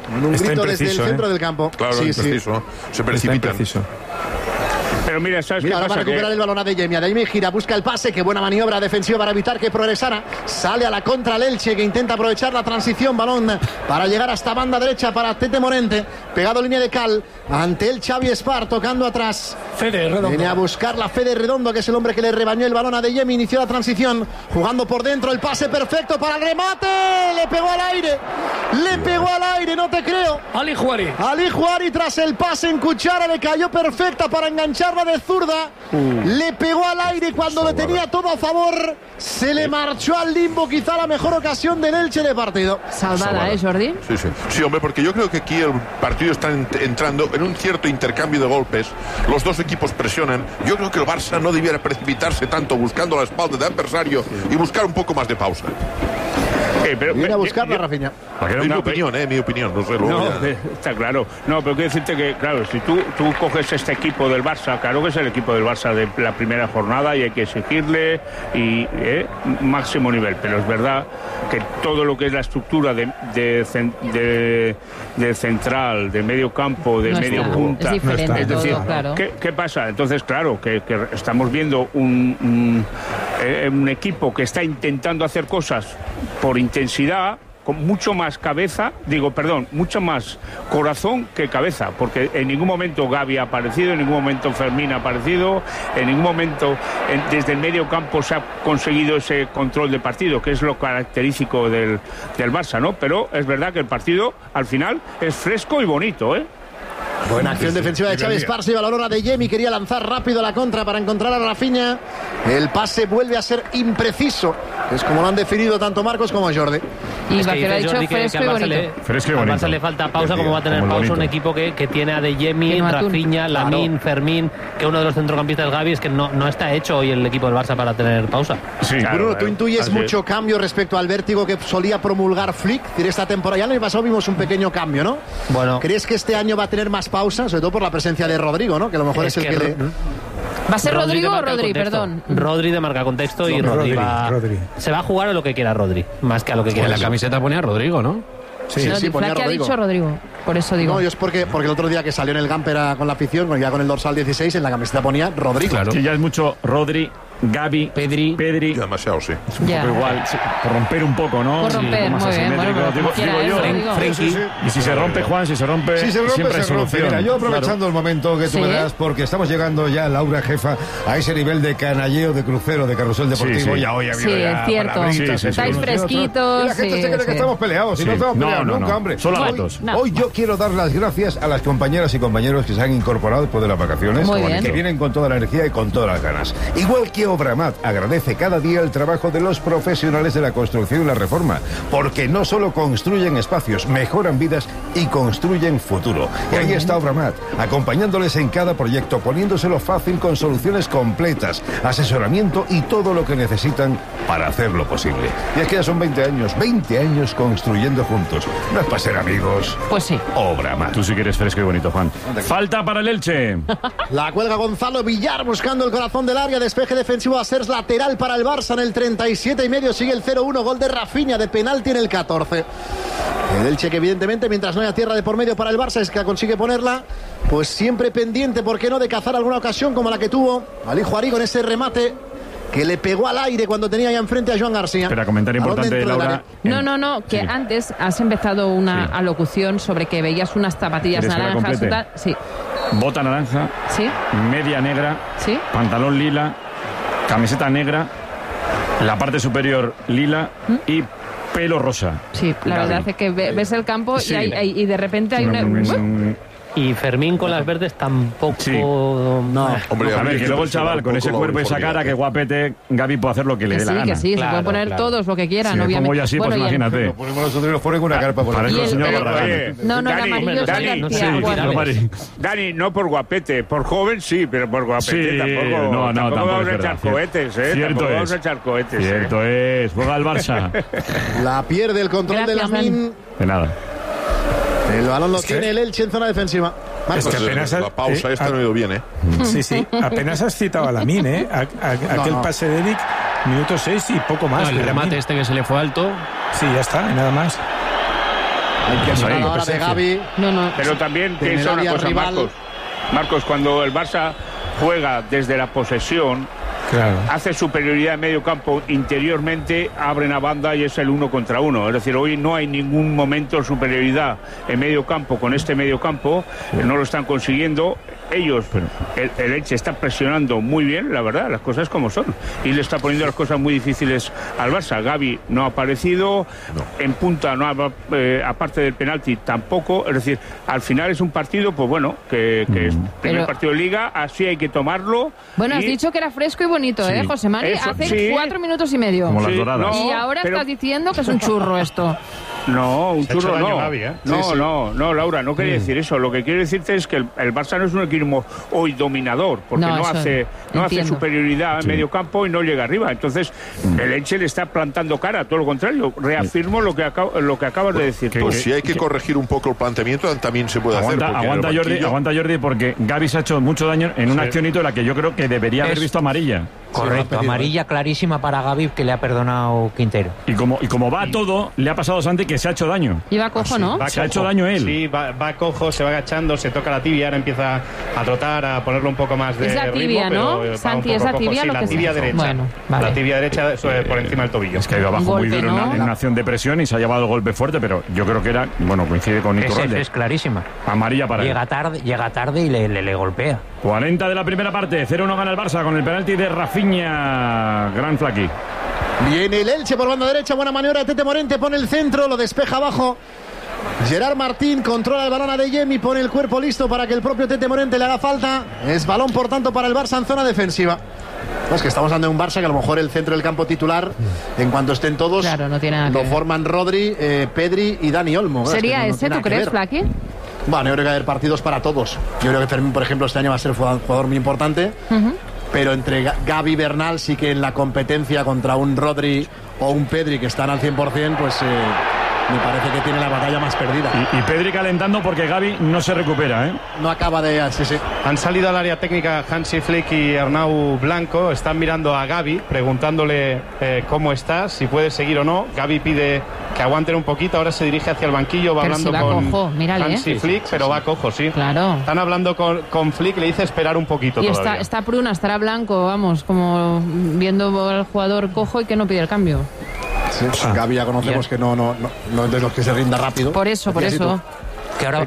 Un grito desde el centro del campo. Claro, sí, impreciso. Se precipitan. Pero mira, ¿sabes qué ahora pasa? va a recuperar el balón a Adeyemi. Adeyemi gira, busca el pase. Qué buena maniobra defensiva para evitar que progresara. Sale a la contra el Elche, que intenta aprovechar la transición. Balón para llegar hasta banda derecha para Tete Morente. Pegado línea de cal ante el Xavi Espar, tocando atrás. Fede Redondo. Viene a buscar la Fede Redondo, que es el hombre que le rebañó el balón a Adeyemi. Inició la transición, jugando por dentro. El pase perfecto para el remate. Le pegó al aire. Le pegó al aire, no te creo. Ali Juari. Ali Juari, tras el pase en cuchara, le cayó perfecta para engancharla de zurda. Le pegó al aire cuando le tenía todo a favor. Se le marchó al limbo, quizá la mejor ocasión del Elche de partido. Salvada, Jordi. Sí, hombre, porque yo creo que aquí el partido está entrando en un cierto intercambio de golpes. Los dos equipos presionan. Yo creo que el Barça no debiera precipitarse tanto buscando la espalda del adversario y buscar un poco más de pausa. Viene a buscarla, Rafinha. Mi opinión, no sé. Está claro. No, pero quiero decirte que, claro, si tú coges este equipo del Barça, claro que es el equipo del Barça de la primera jornada y hay que exigirle y máximo nivel. Pero es verdad que todo lo que es la estructura de central, de medio campo, de medio punta, es diferente, es decir, todo, claro. ¿qué pasa? Entonces, claro, que estamos viendo un equipo que está intentando hacer cosas por intensidad, con mucho más mucho más corazón que cabeza, porque en ningún momento Gavi ha aparecido, en ningún momento Fermín ha aparecido, en ningún momento desde el medio campo se ha conseguido ese control de partido, que es lo característico del Barça, ¿no? Pero es verdad que el partido al final es fresco y bonito, ¿eh? Buena acción defensiva de Xavi Espar, se iba la lona de Adeyemi, quería lanzar rápido a la contra para encontrar a Rafinha. El pase vuelve a ser impreciso. Es como lo han definido tanto Marcos como Jordi. Y es que ha dicho fresco y bonito. Fresco y bonito. Al Barça le falta pausa, como va a tener pausa un equipo que tiene a Adeyemi, Rafinha, Lamine, Fermín, que uno de los centrocampistas Gavi, es que no está hecho hoy el equipo del Barça para tener pausa. Sí, Bruno, tú intuyes mucho cambio respecto al vértigo que solía promulgar Flick. Esta temporada, ya el año pasado vimos un pequeño cambio, ¿no? Bueno. ¿Crees que este año va a tener más pausa? Sobre todo por la presencia de Rodrigo, ¿no? Que a lo mejor es el que le... ¿Va a ser Rodrigo o Rodri? Perdón. Rodri de marca contexto y Rodri se va a jugar a lo que quiera Rodri, más que a lo que quiera. En la camiseta ponía Rodrigo, ¿no? Sí, ponía Rodrigo. Ha dicho Rodrigo, por eso digo. No, yo es porque el otro día que salió en el Gamper con la afición, ya con el dorsal 16, en la camiseta ponía Rodrigo. Claro. Sí, ya es mucho Rodri, Gavi, Pedri. Demasiado, sí. Es un poco igual, por romper un poco, ¿no? Por romper, muy bien. Y si se rompe, Juan, siempre hay solución. Mira, yo aprovechando el momento que tú me das, porque estamos llegando ya, Laura, jefa, a ese nivel de canalleo, de crucero, de carrusel deportivo. Ya hoy ha habido es cierto. Estáis fresquitos. Y la gente se cree que estamos peleados. Y no estamos peleados nunca, hombre. Hoy yo quiero dar las gracias a las compañeras y compañeros que se han incorporado después de las vacaciones, que vienen con toda la energía y con todas las ganas. Igual que Obramat agradece cada día el trabajo de los profesionales de la construcción y la reforma, porque no solo construyen espacios, mejoran vidas y construyen futuro. Y ahí está Obramat, acompañándoles en cada proyecto, poniéndoselo fácil con soluciones completas, asesoramiento y todo lo que necesitan para hacerlo posible. Y es que ya son 20 años construyendo juntos. No es para ser amigos. Pues sí. Obramat. Tú sí que eres fresco y bonito, Juan. Falta para el Elche. La cuelga Gonzalo Villar buscando el corazón del área, despeje defensivo a ser lateral para el Barça en el 37,5, sigue el 0-1, gol de Rafinha de penalti en el 14. El Elche que evidentemente mientras no haya tierra de por medio para el Barça es que consigue ponerla, pues siempre pendiente, ¿por qué no?, de cazar alguna ocasión como la que tuvo Ali Juari con ese remate que le pegó al aire cuando tenía ya enfrente a Joan García. Espera, comentario importante de Laura. No, que antes has empezado una alocución sobre que veías unas zapatillas naranjas. Sí. Bota naranja. Sí. Media negra. Sí. Pantalón lila. Camiseta negra. La parte superior lila y pelo rosa. Sí, la verdad es que ves el campo y de repente hay una... Y Fermín con las verdes tampoco. No, hombre, a ver, que luego el chaval con ese cuerpo y esa cara, que guapete, Gavi puede hacer lo que le dé la gana. Que sí, se puede poner todos lo que quieran, obviamente. Pongo yo así, pues imagínate. Lo ponemos nosotros y nos ponen una carpa por ahí. No, el amarillo Dani, no por guapete, por joven sí, pero por guapete tampoco. Tampoco vamos a echar cohetes, Cierto es. Cierto es. Juega el Barça. La pierde el control de Lamine. De nada. El balón lo tiene el Elche en zona defensiva. Marcos, es que apenas la pausa esta no ha ido bien, Sí, apenas has citado a Lamine, aquel pase de Eric, minuto 6 y poco más. El remate que se le fue alto. Sí, ya está, y nada más. Hay que mirar ahora de Gavi. Pero también piensa una cosa, Marcos, cuando el Barça juega desde la posesión, hace superioridad en medio campo interiormente, abren a banda y es el 1 contra 1. Es decir, hoy no hay ningún momento de superioridad en medio campo con este medio campo, no lo están consiguiendo. Ellos, el Elche está presionando muy bien, la verdad, las cosas como son, y le está poniendo las cosas muy difíciles al Barça. Gavi no ha aparecido, en punta no aparte del penalti tampoco. Es decir, al final es un partido, pues bueno, que es primer partido de Liga, así hay que tomarlo. Bueno, has dicho que era fresco y bonito, José Mari, hace 4 minutos y medio. Como las doradas. Y ahora estás diciendo que es un churro esto. No, un churro no. Gavi, ¿eh? No, Laura, no quería decir eso. Lo que quiero decirte es que el Barça no es un equipo hoy dominador, porque no hace superioridad en medio campo y no llega arriba. Entonces, el Elche le está plantando cara, todo lo contrario. Reafirmo lo que acabas de decir. Pues si hay que corregir un poco el planteamiento, también se puede hacer. Aguanta Jordi, porque Gavi se ha hecho mucho daño en una accionito en la que yo creo que debería haber visto amarilla. Correcto, amarilla clarísima para Gavi, que le ha perdonado Quintero. Y como va todo, le ha pasado a Santi que se ha hecho daño. Y va cojo, ¿no? Se ha hecho daño él. Sí, va cojo, se va agachando, se toca la tibia, ahora empieza a trotar, a ponerle un poco más de ritmo. Es la tibia, ¿no? Santi, es la tibia lo que la tibia derecha. Bueno, vale. La tibia derecha por encima del tobillo. Es que ha ido abajo muy duro en una acción de presión y se ha llevado golpe fuerte, pero yo creo que era, coincide con Nico Rolde. Es clarísima. Amarilla para él. Llega tarde y le golpea. 40 de la primera parte, 0-1 gana el Barça con el penalti de Rafinha. Gran Flaqui. Viene el Elche por banda derecha, buena maniobra de Tete Morente, pone el centro, lo despeja abajo. Gerard Martín controla el balón a Adeyemi, pone el cuerpo listo para que el propio Tete Morente le haga falta. Es balón, por tanto, para el Barça en zona defensiva. Es que estamos hablando de un Barça que a lo mejor el centro del campo titular, en cuanto estén todos, lo forman Rodri, Pedri y Dani Olmo. ¿Sería ese, tú crees, Flaqui? Bueno, yo creo que va a haber partidos para todos. Yo creo que Fermín, por ejemplo, este año va a ser un jugador muy importante. Pero entre Gavi y Bernal sí que en la competencia contra un Rodri o un Pedri que están al 100%, pues me parece que tiene la batalla más perdida. Y Pedri calentando porque Gavi no se recupera, ¿eh? No acaba de... Sí. Han salido al área técnica Hansi Flick y Arnau Blanco. Están mirando a Gavi, preguntándole cómo está, si puede seguir o no. Gavi pide que aguanten un poquito. Ahora se dirige hacia el banquillo, va hablando con Hansi Flick, pero va cojo, sí. Claro. Están hablando con Flick, le dice esperar un poquito. Y todavía. está Pruna, estará Blanco, vamos, como viendo al jugador cojo y que no pide el cambio. Sí, Gavi ya conocemos que no es de los que se rinda rápido. Por eso. Que ahora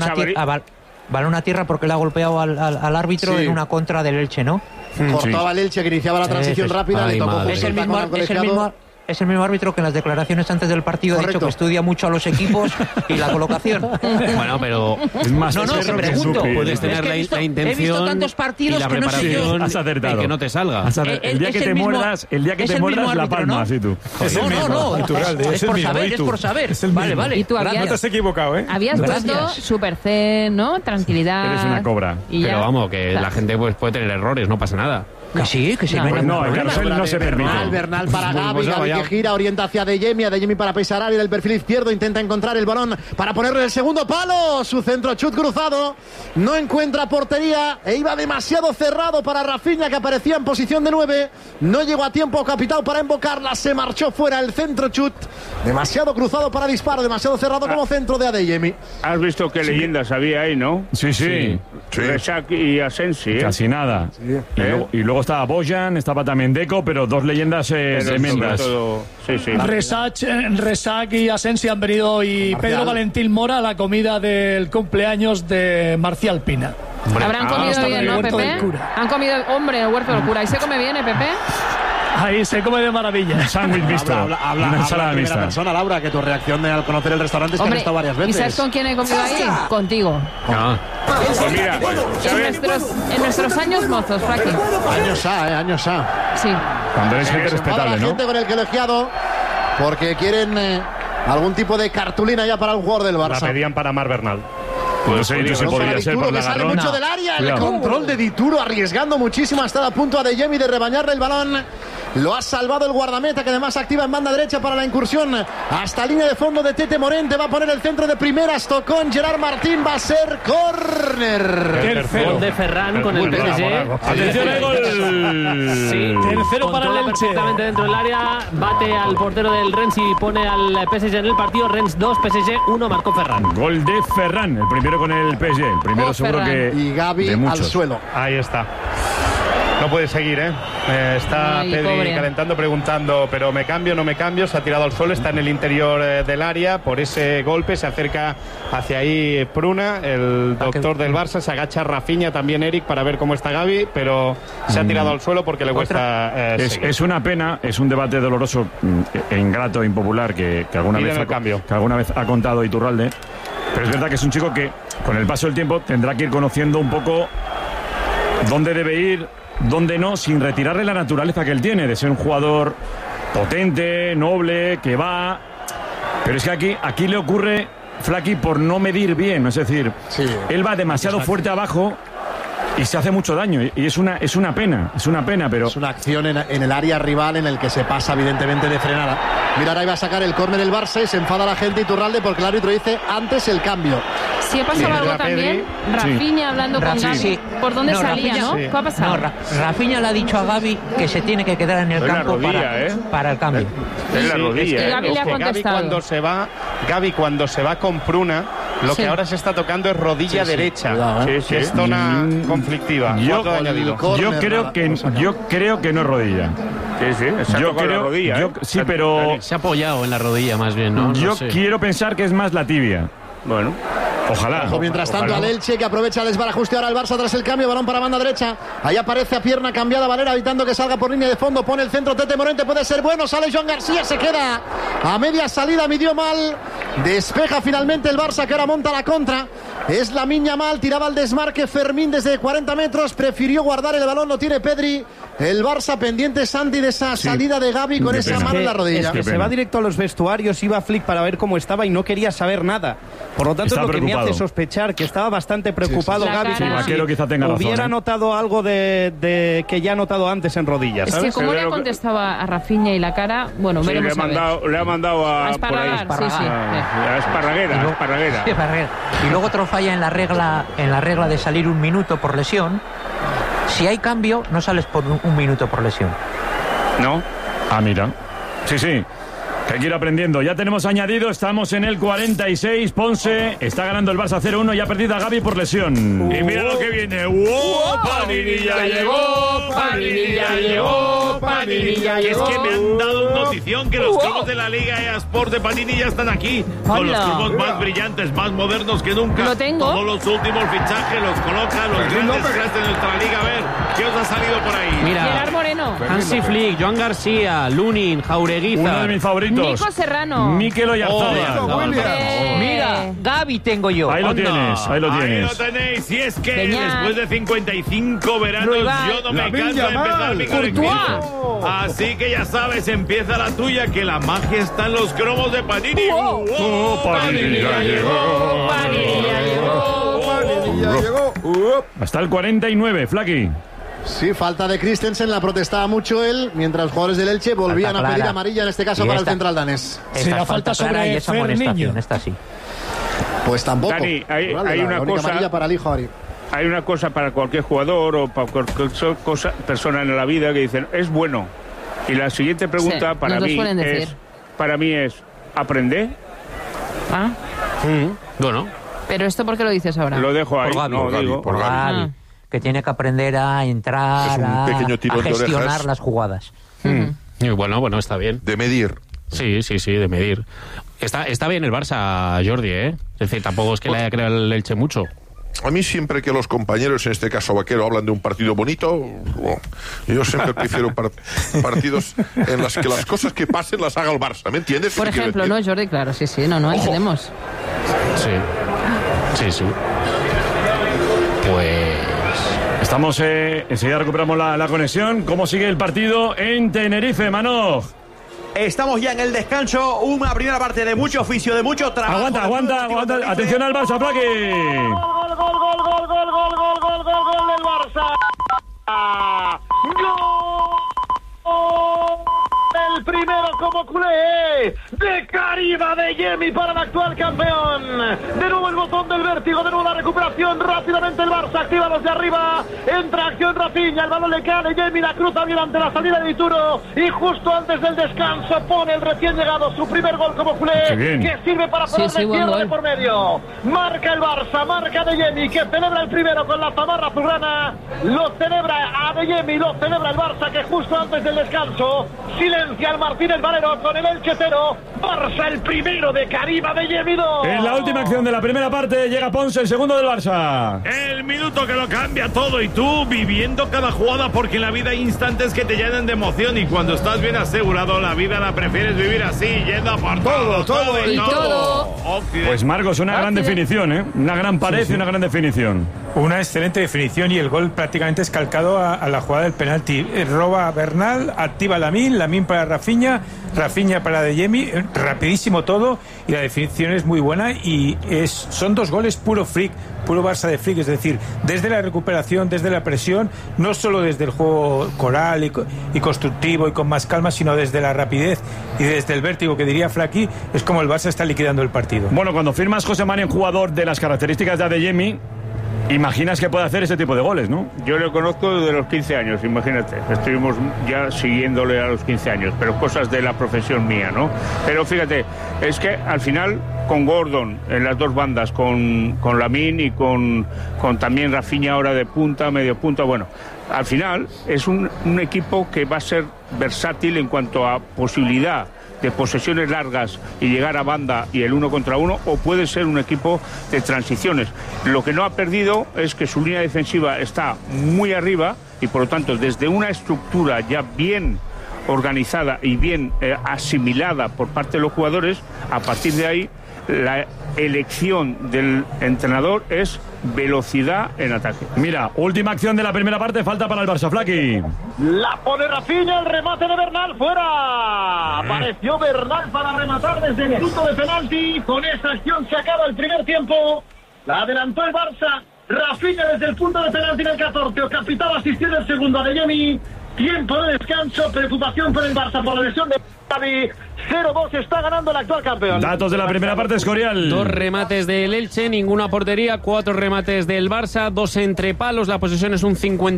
balón a tierra porque le ha golpeado al árbitro en una contra del Elche, ¿no? Cortaba el Elche que iniciaba la transición rápida, le tocó Es el mismo árbitro que en las declaraciones antes del partido ha dicho que estudia mucho a los equipos y la colocación. Bueno, pero es más que pregunto. Puedes tener la intención he visto tantos partidos y la que preparación has acertado. que no te salga. El día que te muerdas, la palmas, ¿sí tú? No, es por saber. Vale. Y tú no te has equivocado, ¿eh? Habías puesto Super C, ¿no? Tranquilidad. Eres una cobra. Pero vamos, que la gente pues puede tener errores, no pasa nada. Que sí. No, el carrusel no se permite. Bernal para Gavi, Gavi que gira, orienta hacia Adeyemi para Pesarari del perfil izquierdo, intenta encontrar el balón para ponerle el segundo palo, su centro chut cruzado, no encuentra portería e iba demasiado cerrado para Rafinha, que aparecía en posición de 9, no llegó a tiempo Capitao para invocarla, se marchó fuera el centro chut, demasiado cruzado para disparo, demasiado cerrado como centro de Adeyemi. Has visto qué leyendas había ahí, ¿no? Sí. Resac y Asensi, Casi nada. Y luego estaba Bojan, estaba también Deco, pero dos leyendas tremendas. Resac y Asensi han venido y Pedro Valentín Mora a la comida del cumpleaños de Marcial Pina. Habrán comido bien, ¿no, Pepe? Han comido, hombre, el huerto del cura. ¿Y se come bien, Pepe? Ahí se come de maravilla. Sándwich visto. Habla en primera persona, Laura, que tu reacción al conocer el restaurante es que han estado varias veces. ¿Y sabes con quién he comido ahí? Contigo. Pues mira, en nuestros años mozos, Flaqui. Años A. Sí. Cuando eres gente respetable, la gente con el colegiado, porque quieren algún tipo de cartulina ya para un jugador del Barça. La pedían para Mar Bernal. No sé si podría ser por la sale mucho del área, el control de Dituro arriesgando muchísimo, hasta a punto a Adeyemi de rebañarle el balón. Lo ha salvado el guardameta, que además activa en banda derecha para la incursión hasta línea de fondo de Tete Morente. Va a poner el centro de primeras, tocó en Gerard Martín, va a ser córner. Gol de Ferran con el PSG. Atención al gol. Sí, tercero para el Elche. Perfectamente dentro del área, bate al portero del Rennes y pone al PSG en el partido. Rennes 2, PSG 1, marcó Ferran. Gol de Ferran, el primero con el PSG, el primero seguro Ferran. que y Gavi al suelo. Ahí está. No puede seguir, ¿eh? Está Ay, Pedri pobre. calentando, preguntando, pero ¿me cambio, no me cambio? Se ha tirado al suelo, está en el interior del área. Por ese golpe se acerca hacia ahí Pruna, el doctor del Barça. Se agacha Rafinha, también Eric, para ver cómo está Gavi, pero se ha tirado al suelo porque le cuesta seguir. Es una pena, es un debate doloroso e ingrato, impopular, que alguna vez ha contado Iturralde. Pero es verdad que es un chico que, con el paso del tiempo, tendrá que ir conociendo un poco dónde debe ir, dónde no, sin retirarle la naturaleza que él tiene, de ser un jugador potente, noble, que va. Pero es que aquí le ocurre, Flaky, por no medir bien. Es decir, él va demasiado fuerte abajo y se hace mucho daño. Y es una pena, pero... Es una acción en el área rival en el que se pasa evidentemente de frenada. Mira, ahora iba a sacar el córner del Barça y se enfada la gente Iturralde porque el árbitro dice antes el cambio. Sí, ha pasado algo también. Rafinha hablando con Gavi. Sí. ¿Por dónde salía, Rafinha, no? sí. ¿Qué ha pasado? No, Rafinha le ha dicho a Gavi que se tiene que quedar en el campo para el cambio. Es la rodilla. Y Gavi le ha contestado. Gavi cuando se va con Pruna, lo que ahora se está tocando es rodilla derecha, que es zona conflictiva. Yo creo que no es rodilla. Yo creo, sí, pero se ha apoyado en la rodilla más bien, ¿no? Yo No sé. quiero pensar que es más la tibia. Bueno, ojalá. Ojo, mientras tanto al Elche, que aprovecha el desbarajuste ahora el Barça tras el cambio, balón para banda derecha. Ahí aparece a pierna cambiada Valera, evitando que salga por línea de fondo. Pone el centro Tete Morente, puede ser bueno. Sale Joan García, se queda a media salida, midió mal. Despeja finalmente el Barça, que ahora monta la contra. Es Lamine Yamal, tiraba al desmarque Fermín desde 40 metros. Prefirió guardar el balón, lo tiene Pedri. El Barça pendiente, Santi, de esa salida de Gavi con esa mano en la rodilla. Es que se va directo a los vestuarios, iba Flick para ver cómo estaba y no quería saber nada. Por lo tanto, es lo que me hace sospechar que estaba bastante preocupado Gavi. Vaquero quizá tenga razón, hubiera notado algo de que ya ha notado antes en rodillas. Es que como le ha contestado a Rafinha y la cara, bueno, veremos le ha mandado a Esparragar, a Esparraguera. Y luego otro falla en la regla de salir un minuto por lesión. Si hay cambio, no sales por un minuto por lesión. ¿No? Ah, mira. Sí. Que hay que ir aprendiendo. Ya tenemos añadido, estamos en el 46. Ponce está ganando el Barça 0-1 y ha perdido a Gavi por lesión. Y mira lo que viene. Panini ya llegó, Panini ya llegó, Panini ya llegó. Y es que me han dado notición que los cromos de la Liga EA Sport de Panini ya están aquí. Con los cromos más brillantes, más modernos que nunca. Lo tengo. Todos los últimos fichajes los coloca los grandes cracks de nuestra liga. A ver, ¿qué os ha salido por ahí? Mira, Gerard Moreno. Hansi Flick, Joan García, Lunin, Jaureguiza. Uno de mis favoritos. Nico Serrano. Mikel Oyarzabal. Mira, Gavi tengo yo. Ahí lo tienes. Ahí lo tenéis. Y es que después de 55 veranos yo no me canso de empezar mi colección. Así que ya sabes, empieza la tuya, que la magia está en los cromos de Panini. Panini ya llegó. Panini ya llegó. Hasta el 49, Flaky. Sí, falta de Christensen, la protestaba mucho él, mientras los jugadores del Elche volvían a pedir amarilla, en este caso para el central danés. Sí, la falta sobre esa amonestación, esta sí. Pues tampoco. Dani, hay una cosa amarilla para el hijo Ari. Hay una cosa para cualquier jugador o para cualquier persona en la vida que dicen, es bueno. Y la siguiente pregunta para mí es, ¿aprender? ¿Ah? Bueno. ¿Pero esto por qué lo dices ahora? Lo dejo ahí. Por Gavi. Que tiene que aprender a entrar, a gestionar las jugadas. Bueno, está bien. De medir. Sí, de medir. Está bien el Barça, Jordi, ¿eh? Es decir, tampoco es que le haya creado el Elche mucho. A mí siempre que los compañeros, en este caso Vaquero, hablan de un partido bonito, yo siempre prefiero partidos en los que las cosas que pasen las haga el Barça, ¿me entiendes? Por ejemplo, ¿no, Jordi? Claro, sí, no entendemos. Sí. Pues... Estamos, enseguida recuperamos la conexión. ¿Cómo sigue el partido en Tenerife, Manoj? Estamos ya en el descanso, una primera parte de mucho oficio, de mucho trabajo. Aguanta. Atención al Barça, Flaky. Gol del Barça. ¡Gol! primero como culé de Karim Adeyemi para el actual campeón. De nuevo el botón del vértigo, de nuevo la recuperación, rápidamente el Barça activa los de arriba, entra acción Rafinha, el balón le cae a Adeyemi, la cruza bien ante la salida de Dituro y justo antes del descanso pone el recién llegado su primer gol como culé, que sirve para ponerle tierra de por medio. Marca el Barça, marca Adeyemi, que celebra el primero con la zamarra azulgrana, lo celebra Adeyemi, lo celebra el Barça, que justo antes del descanso silencia al Martínez Valero con el Elche 0, Barça el primero de Karim Adeyemi 2. En la última acción de la primera parte llega Ponce, el segundo del Barça. El minuto que lo cambia todo y tú viviendo cada jugada, porque en la vida hay instantes que te llenan de emoción y cuando estás bien asegurado la vida la prefieres vivir así, yendo por todo y todo. Pues Marcos, una gran definición, ¿eh? Una gran pared y una gran definición. Una excelente definición y el gol prácticamente es calcado a la jugada del penalti. Roba Bernal, activa Lamine para Rafinha para Adeyemi, rapidísimo todo y la definición es muy buena y son dos goles puro Barça de Flick, es decir, desde la recuperación, desde la presión, no solo desde el juego coral y constructivo y con más calma, sino desde la rapidez y desde el vértigo que diría Flaky, es como el Barça está liquidando el partido. Bueno, cuando firmas José María un jugador de las características de Adeyemi, imaginas que puede hacer ese tipo de goles, ¿no? Yo lo conozco desde los 15 años, imagínate. Estuvimos ya siguiéndole a los 15 años, pero cosas de la profesión mía, ¿no? Pero fíjate, es que al final con Gordon en las dos bandas, con Lamine y con también Rafinha ahora de punta, medio punta, bueno, al final es un equipo que va a ser versátil en cuanto a posibilidad de posesiones largas y llegar a banda y el 1 contra 1, o puede ser un equipo de transiciones. Lo que no ha perdido es que su línea defensiva está muy arriba y por lo tanto desde una estructura ya bien organizada y bien asimilada por parte de los jugadores, a partir de ahí la elección del entrenador es velocidad en ataque. Mira, última acción de la primera parte, falta para el Barça, Flaky. La pone Rafinha, el remate de Bernal fuera. Apareció Bernal para rematar desde el punto de penalti. Con esa acción se acaba el primer tiempo. La adelantó el Barça. Rafinha desde el punto de penalti en el 14. Capitán asistió del segundo Adeyemi. Tiempo de descanso, preocupación por el Barça por la lesión de Xavi. 0-2 está ganando el actual campeón. Datos de la primera parte, Escorial. 2 remates del Elche, ninguna portería, 4 remates del Barça, 2 entre palos, la posesión es un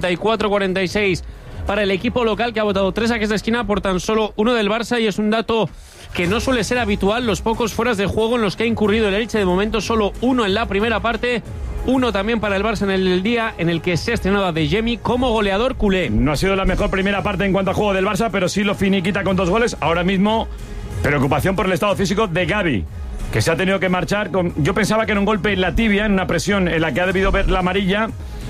54-46 para el equipo local, que ha votado 3 saques de esquina por tan solo 1 del Barça, y es un dato que no suele ser habitual, los pocos fueras de juego en los que ha incurrido el Elche, de momento solo 1 en la primera parte. 1 también para el Barça en el día en el que se ha estrenado a Adeyemi como goleador culé. No ha sido la mejor primera parte en cuanto a juego del Barça, pero sí lo finiquita con 2 goles. Ahora mismo, preocupación por el estado físico de Gavi, que se ha tenido que marchar. Yo pensaba que era un golpe en la tibia, en una presión en la que ha debido ver la amarilla,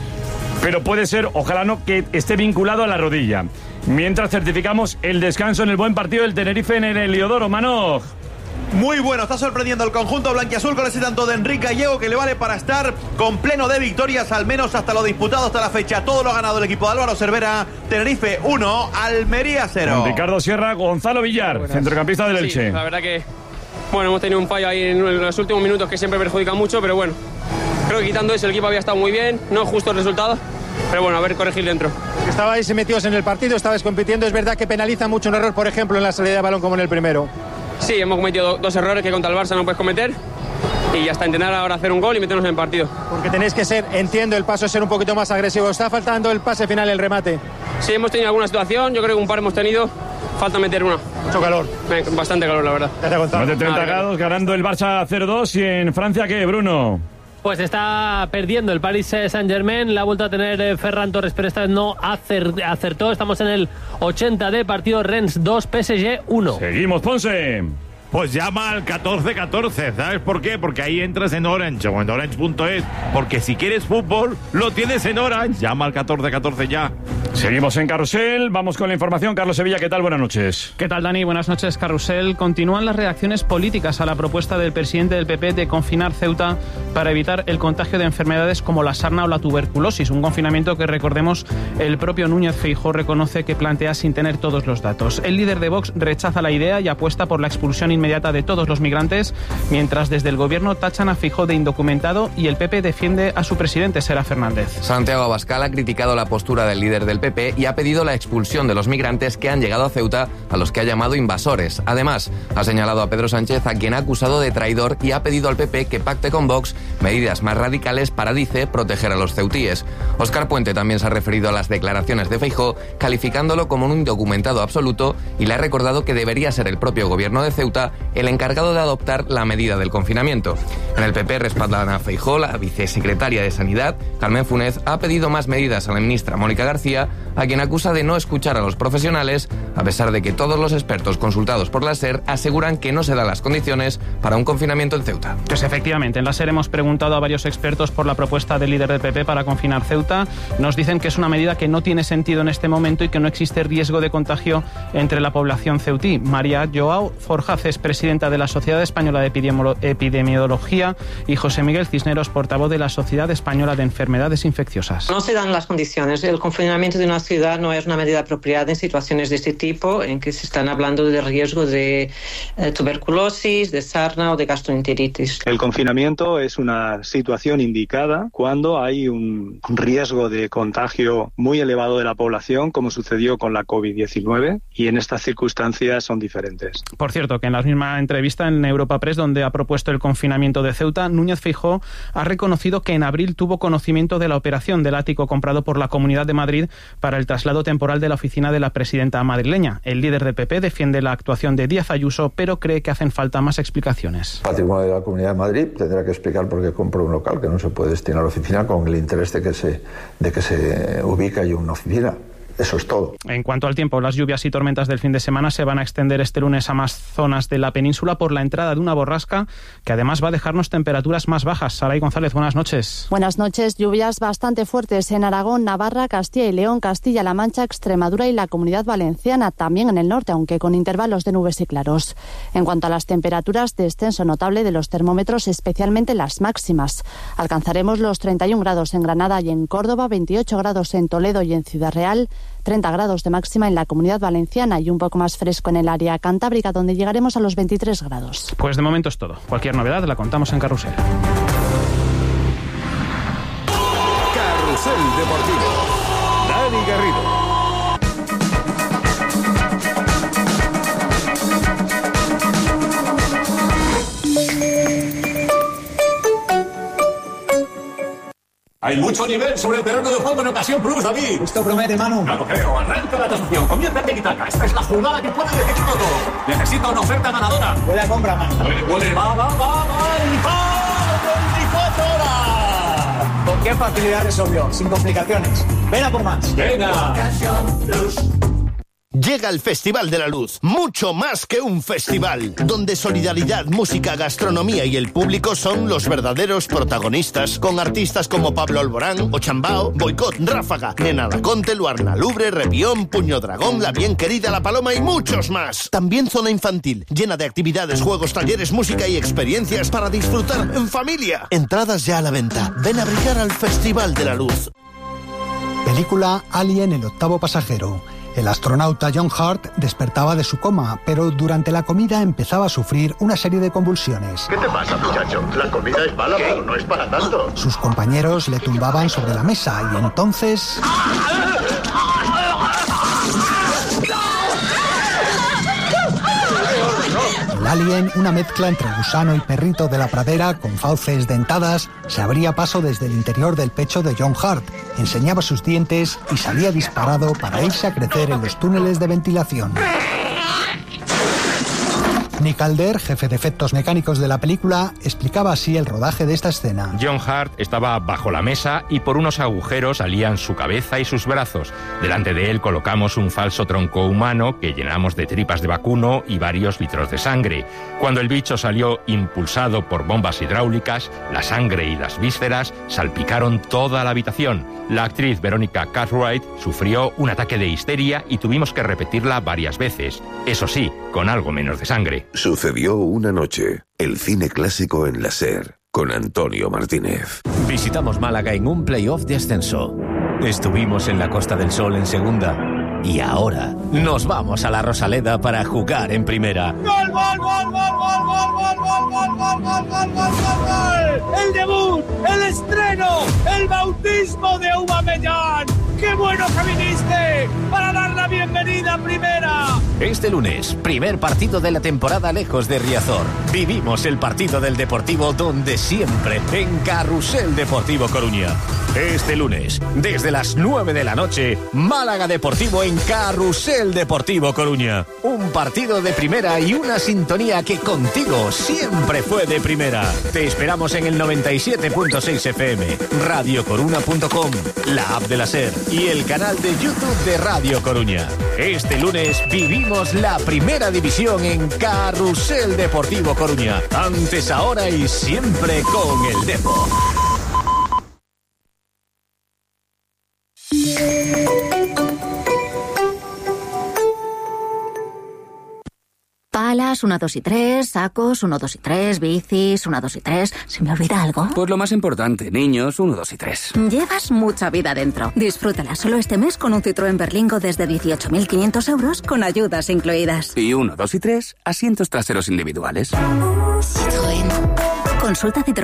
pero puede ser, ojalá no, que esté vinculado a la rodilla. Mientras certificamos el descanso en el buen partido del Tenerife en el Heliodoro. Manoj. Muy bueno, está sorprendiendo el conjunto blanquiazul con ese tanto de Enrique Gallego que le vale para estar con pleno de victorias, al menos hasta lo disputado hasta la fecha. Todo lo ha ganado el equipo de Álvaro Cervera. Tenerife 1, Almería 0. Con Ricardo Sierra, Gonzalo Villar, centrocampista del Elche. Sí, la verdad que, bueno, hemos tenido un fallo ahí en los últimos minutos que siempre perjudica mucho, pero bueno, creo que quitando eso el equipo había estado muy bien, no justo el resultado, pero bueno, a ver, corregir dentro. Estabais metidos en el partido, estabais compitiendo, es verdad que penaliza mucho un error, por ejemplo, en la salida de balón como en el primero. Sí, hemos cometido 2 errores que contra el Barça no puedes cometer y ya está, intentar ahora hacer un gol y meternos en el partido. Porque tenéis que ser, entiendo, el paso es ser un poquito más agresivo. ¿Está faltando el pase final, el remate? Sí, hemos tenido alguna situación, yo creo que un par hemos tenido, falta meter una. Mucho calor. Bastante calor, la verdad. Más de 30 grados, ganando el Barça 0-2. ¿Y en Francia qué, Bruno? Pues está perdiendo el Paris Saint-Germain, la ha vuelto a tener Ferran Torres, pero esta vez no acertó. Estamos en el 80 de partido, Rennes 2, PSG 1. Seguimos, Ponce. Pues llama al 1414, ¿sabes por qué? Porque ahí entras en Orange o en orange.es, porque si quieres fútbol, lo tienes en Orange. Llama al 1414 ya. Seguimos en Carrusel, vamos con la información. Carlos Sevilla, ¿qué tal? Buenas noches. ¿Qué tal, Dani? Buenas noches, Carrusel. Continúan las reacciones políticas a la propuesta del presidente del PP de confinar Ceuta para evitar el contagio de enfermedades como la sarna o la tuberculosis, un confinamiento que, recordemos, el propio Núñez Feijóo reconoce que plantea sin tener todos los datos. El líder de Vox rechaza la idea y apuesta por la expulsión inmediata de todos los migrantes, mientras desde el gobierno tachan a Feijóo de indocumentado y el PP defiende a su presidente, Sera Fernández. Santiago Abascal ha criticado la postura del líder del PP y ha pedido la expulsión de los migrantes que han llegado a Ceuta, a los que ha llamado invasores. Además, ha señalado a Pedro Sánchez, a quien ha acusado de traidor, y ha pedido al PP que pacte con Vox medidas más radicales para, dice, proteger a los ceutíes. Óscar Puente también se ha referido a las declaraciones de Feijóo, calificándolo como un indocumentado absoluto, y le ha recordado que debería ser el propio gobierno de Ceuta el encargado de adoptar la medida del confinamiento. En el PP respaldan a Feijóo. La vicesecretaria de Sanidad, Carmen Funes, ha pedido más medidas a la ministra Mónica García, a quien acusa de no escuchar a los profesionales, a pesar de que todos los expertos consultados por la SER aseguran que no se dan las condiciones para un confinamiento en Ceuta. Pues efectivamente, en la SER hemos preguntado a varios expertos por la propuesta del líder del PP para confinar Ceuta. Nos dicen que es una medida que no tiene sentido en este momento y que no existe riesgo de contagio entre la población ceutí. María Joao Forjaz es presidenta de la Sociedad Española de Epidemiología y José Miguel Cisneros, portavoz de la Sociedad Española de Enfermedades Infecciosas. No se dan las condiciones. El confinamiento de una ciudad no es una medida apropiada en situaciones de este tipo, en que se están hablando de riesgo de tuberculosis, de sarna o de gastroenteritis. El confinamiento es una situación indicada cuando hay un riesgo de contagio muy elevado de la población, como sucedió con la COVID-19, y en estas circunstancias son diferentes. Por cierto, que en la misma entrevista en Europa Press, donde ha propuesto el confinamiento de Ceuta, Núñez Feijóo ha reconocido que en abril tuvo conocimiento de la operación del ático comprado por la Comunidad de Madrid para el traslado temporal de la oficina de la presidenta madrileña. El líder de PP defiende la actuación de Díaz Ayuso, pero cree que hacen falta más explicaciones. Patrimonio de la Comunidad de Madrid tendrá que explicar por qué compró un local que no se puede destinar a la oficina con el interés de que se ubique allí una oficina. Eso es todo. En cuanto al tiempo, las lluvias y tormentas del fin de semana se van a extender este lunes a más zonas de la península por la entrada de una borrasca que además va a dejarnos temperaturas más bajas. Saray González, buenas noches. Buenas noches. Lluvias bastante fuertes en Aragón, Navarra, Castilla y León, Castilla-La Mancha, Extremadura y la Comunidad Valenciana, también en el norte, aunque con intervalos de nubes y claros. En cuanto a las temperaturas, descenso notable de los termómetros, especialmente las máximas. Alcanzaremos los 31 grados en Granada y en Córdoba, 28 grados en Toledo y en Ciudad Real, 30 grados de máxima en la Comunidad Valenciana y un poco más fresco en el área cantábrica, donde llegaremos a los 23 grados. Pues de momento es todo. Cualquier novedad la contamos en Carrusel. Carrusel Deportivo. Dani Garrido. Hay mucho nivel sobre el terreno de juego en Ocasión Plus, David. Esto promete, Manu. No lo creo. Arranca la tasación. Comienza el tiki-taka. Esta es la jugada que puede decidirlo todo. Necesita una oferta ganadora. Buena compra, Manu. Puede. Va. 24 horas. ¿Con qué facilidad resolvió? Sin complicaciones. Ven a por más. Venga. Ocasión Plus. Llega el Festival de la Luz, mucho más que un festival, donde solidaridad, música, gastronomía y el público son los verdaderos protagonistas, con artistas como Pablo Alborán, Ochambao, Boicot, Ráfaga, Nena Daconte, Luarna Lubre, Repión, Puño Dragón, La Bien Querida, La Paloma y muchos más. También zona infantil, llena de actividades, juegos, talleres, música y experiencias para disfrutar en familia. Entradas ya a la venta. Ven a brillar al Festival de la Luz. Película Alien, el octavo pasajero. El astronauta John Hurt despertaba de su coma, pero durante la comida empezaba a sufrir una serie de convulsiones. ¿Qué te pasa, muchacho? La comida es mala, pero no es para tanto. Sus compañeros le tumbaban sobre la mesa y entonces... El alien, una mezcla entre gusano y perrito de la pradera con fauces dentadas, se abría paso desde el interior del pecho de John Hurt, enseñaba sus dientes y salía disparado para irse a crecer en los túneles de ventilación. Nick Calder, jefe de efectos mecánicos de la película, explicaba así el rodaje de esta escena. John Hurt estaba bajo la mesa y por unos agujeros salían su cabeza y sus brazos. Delante de él colocamos un falso tronco humano que llenamos de tripas de vacuno y varios litros de sangre. Cuando el bicho salió impulsado por bombas hidráulicas, la sangre y las vísceras salpicaron toda la habitación. La actriz Veronica Cartwright sufrió un ataque de histeria y tuvimos que repetirla varias veces. Eso sí, con algo menos de sangre. Sucedió una noche. El cine clásico en la SER, con Antonio Martínez. Visitamos Málaga en un playoff de ascenso. Estuvimos en la Costa del Sol en segunda. Y ahora nos vamos a la Rosaleda para jugar en primera. ¡Gol, gol, gol, gol, gol, gol, gol, gol, gol, gol, gol, gol, gol, gol! ¡El debut, el estreno, el bautismo de Aubameyang! ¡Qué bueno que viniste para dar la bienvenida a primera! Este lunes, primer partido de la temporada lejos de Riazor. Vivimos el partido del Deportivo donde siempre, en Carrusel Deportivo Coruña. Este lunes, desde las 9 de la noche, Málaga Deportivo en Carrusel Deportivo Coruña. Un partido de primera y una sintonía que contigo siempre fue de primera. Te esperamos en el 97.6 FM, radiocoruna.com, la app de la SER y el canal de YouTube de Radio Coruña. Este lunes vivimos la primera división en Carrusel Deportivo Coruña. Antes, ahora y siempre con el Depo. Palas, 1, 2 y 3, sacos, 1, 2 y 3, bicis, 1, 2 y 3. ¿Se me olvida algo? Pues lo más importante, niños, 1, 2 y 3. Llevas mucha vida dentro. Disfrútala solo este mes con un Citroën Berlingo desde 18.500 euros con ayudas incluidas. Y 1, 2 y 3, asientos traseros individuales. Citroën. Consulta Citroën.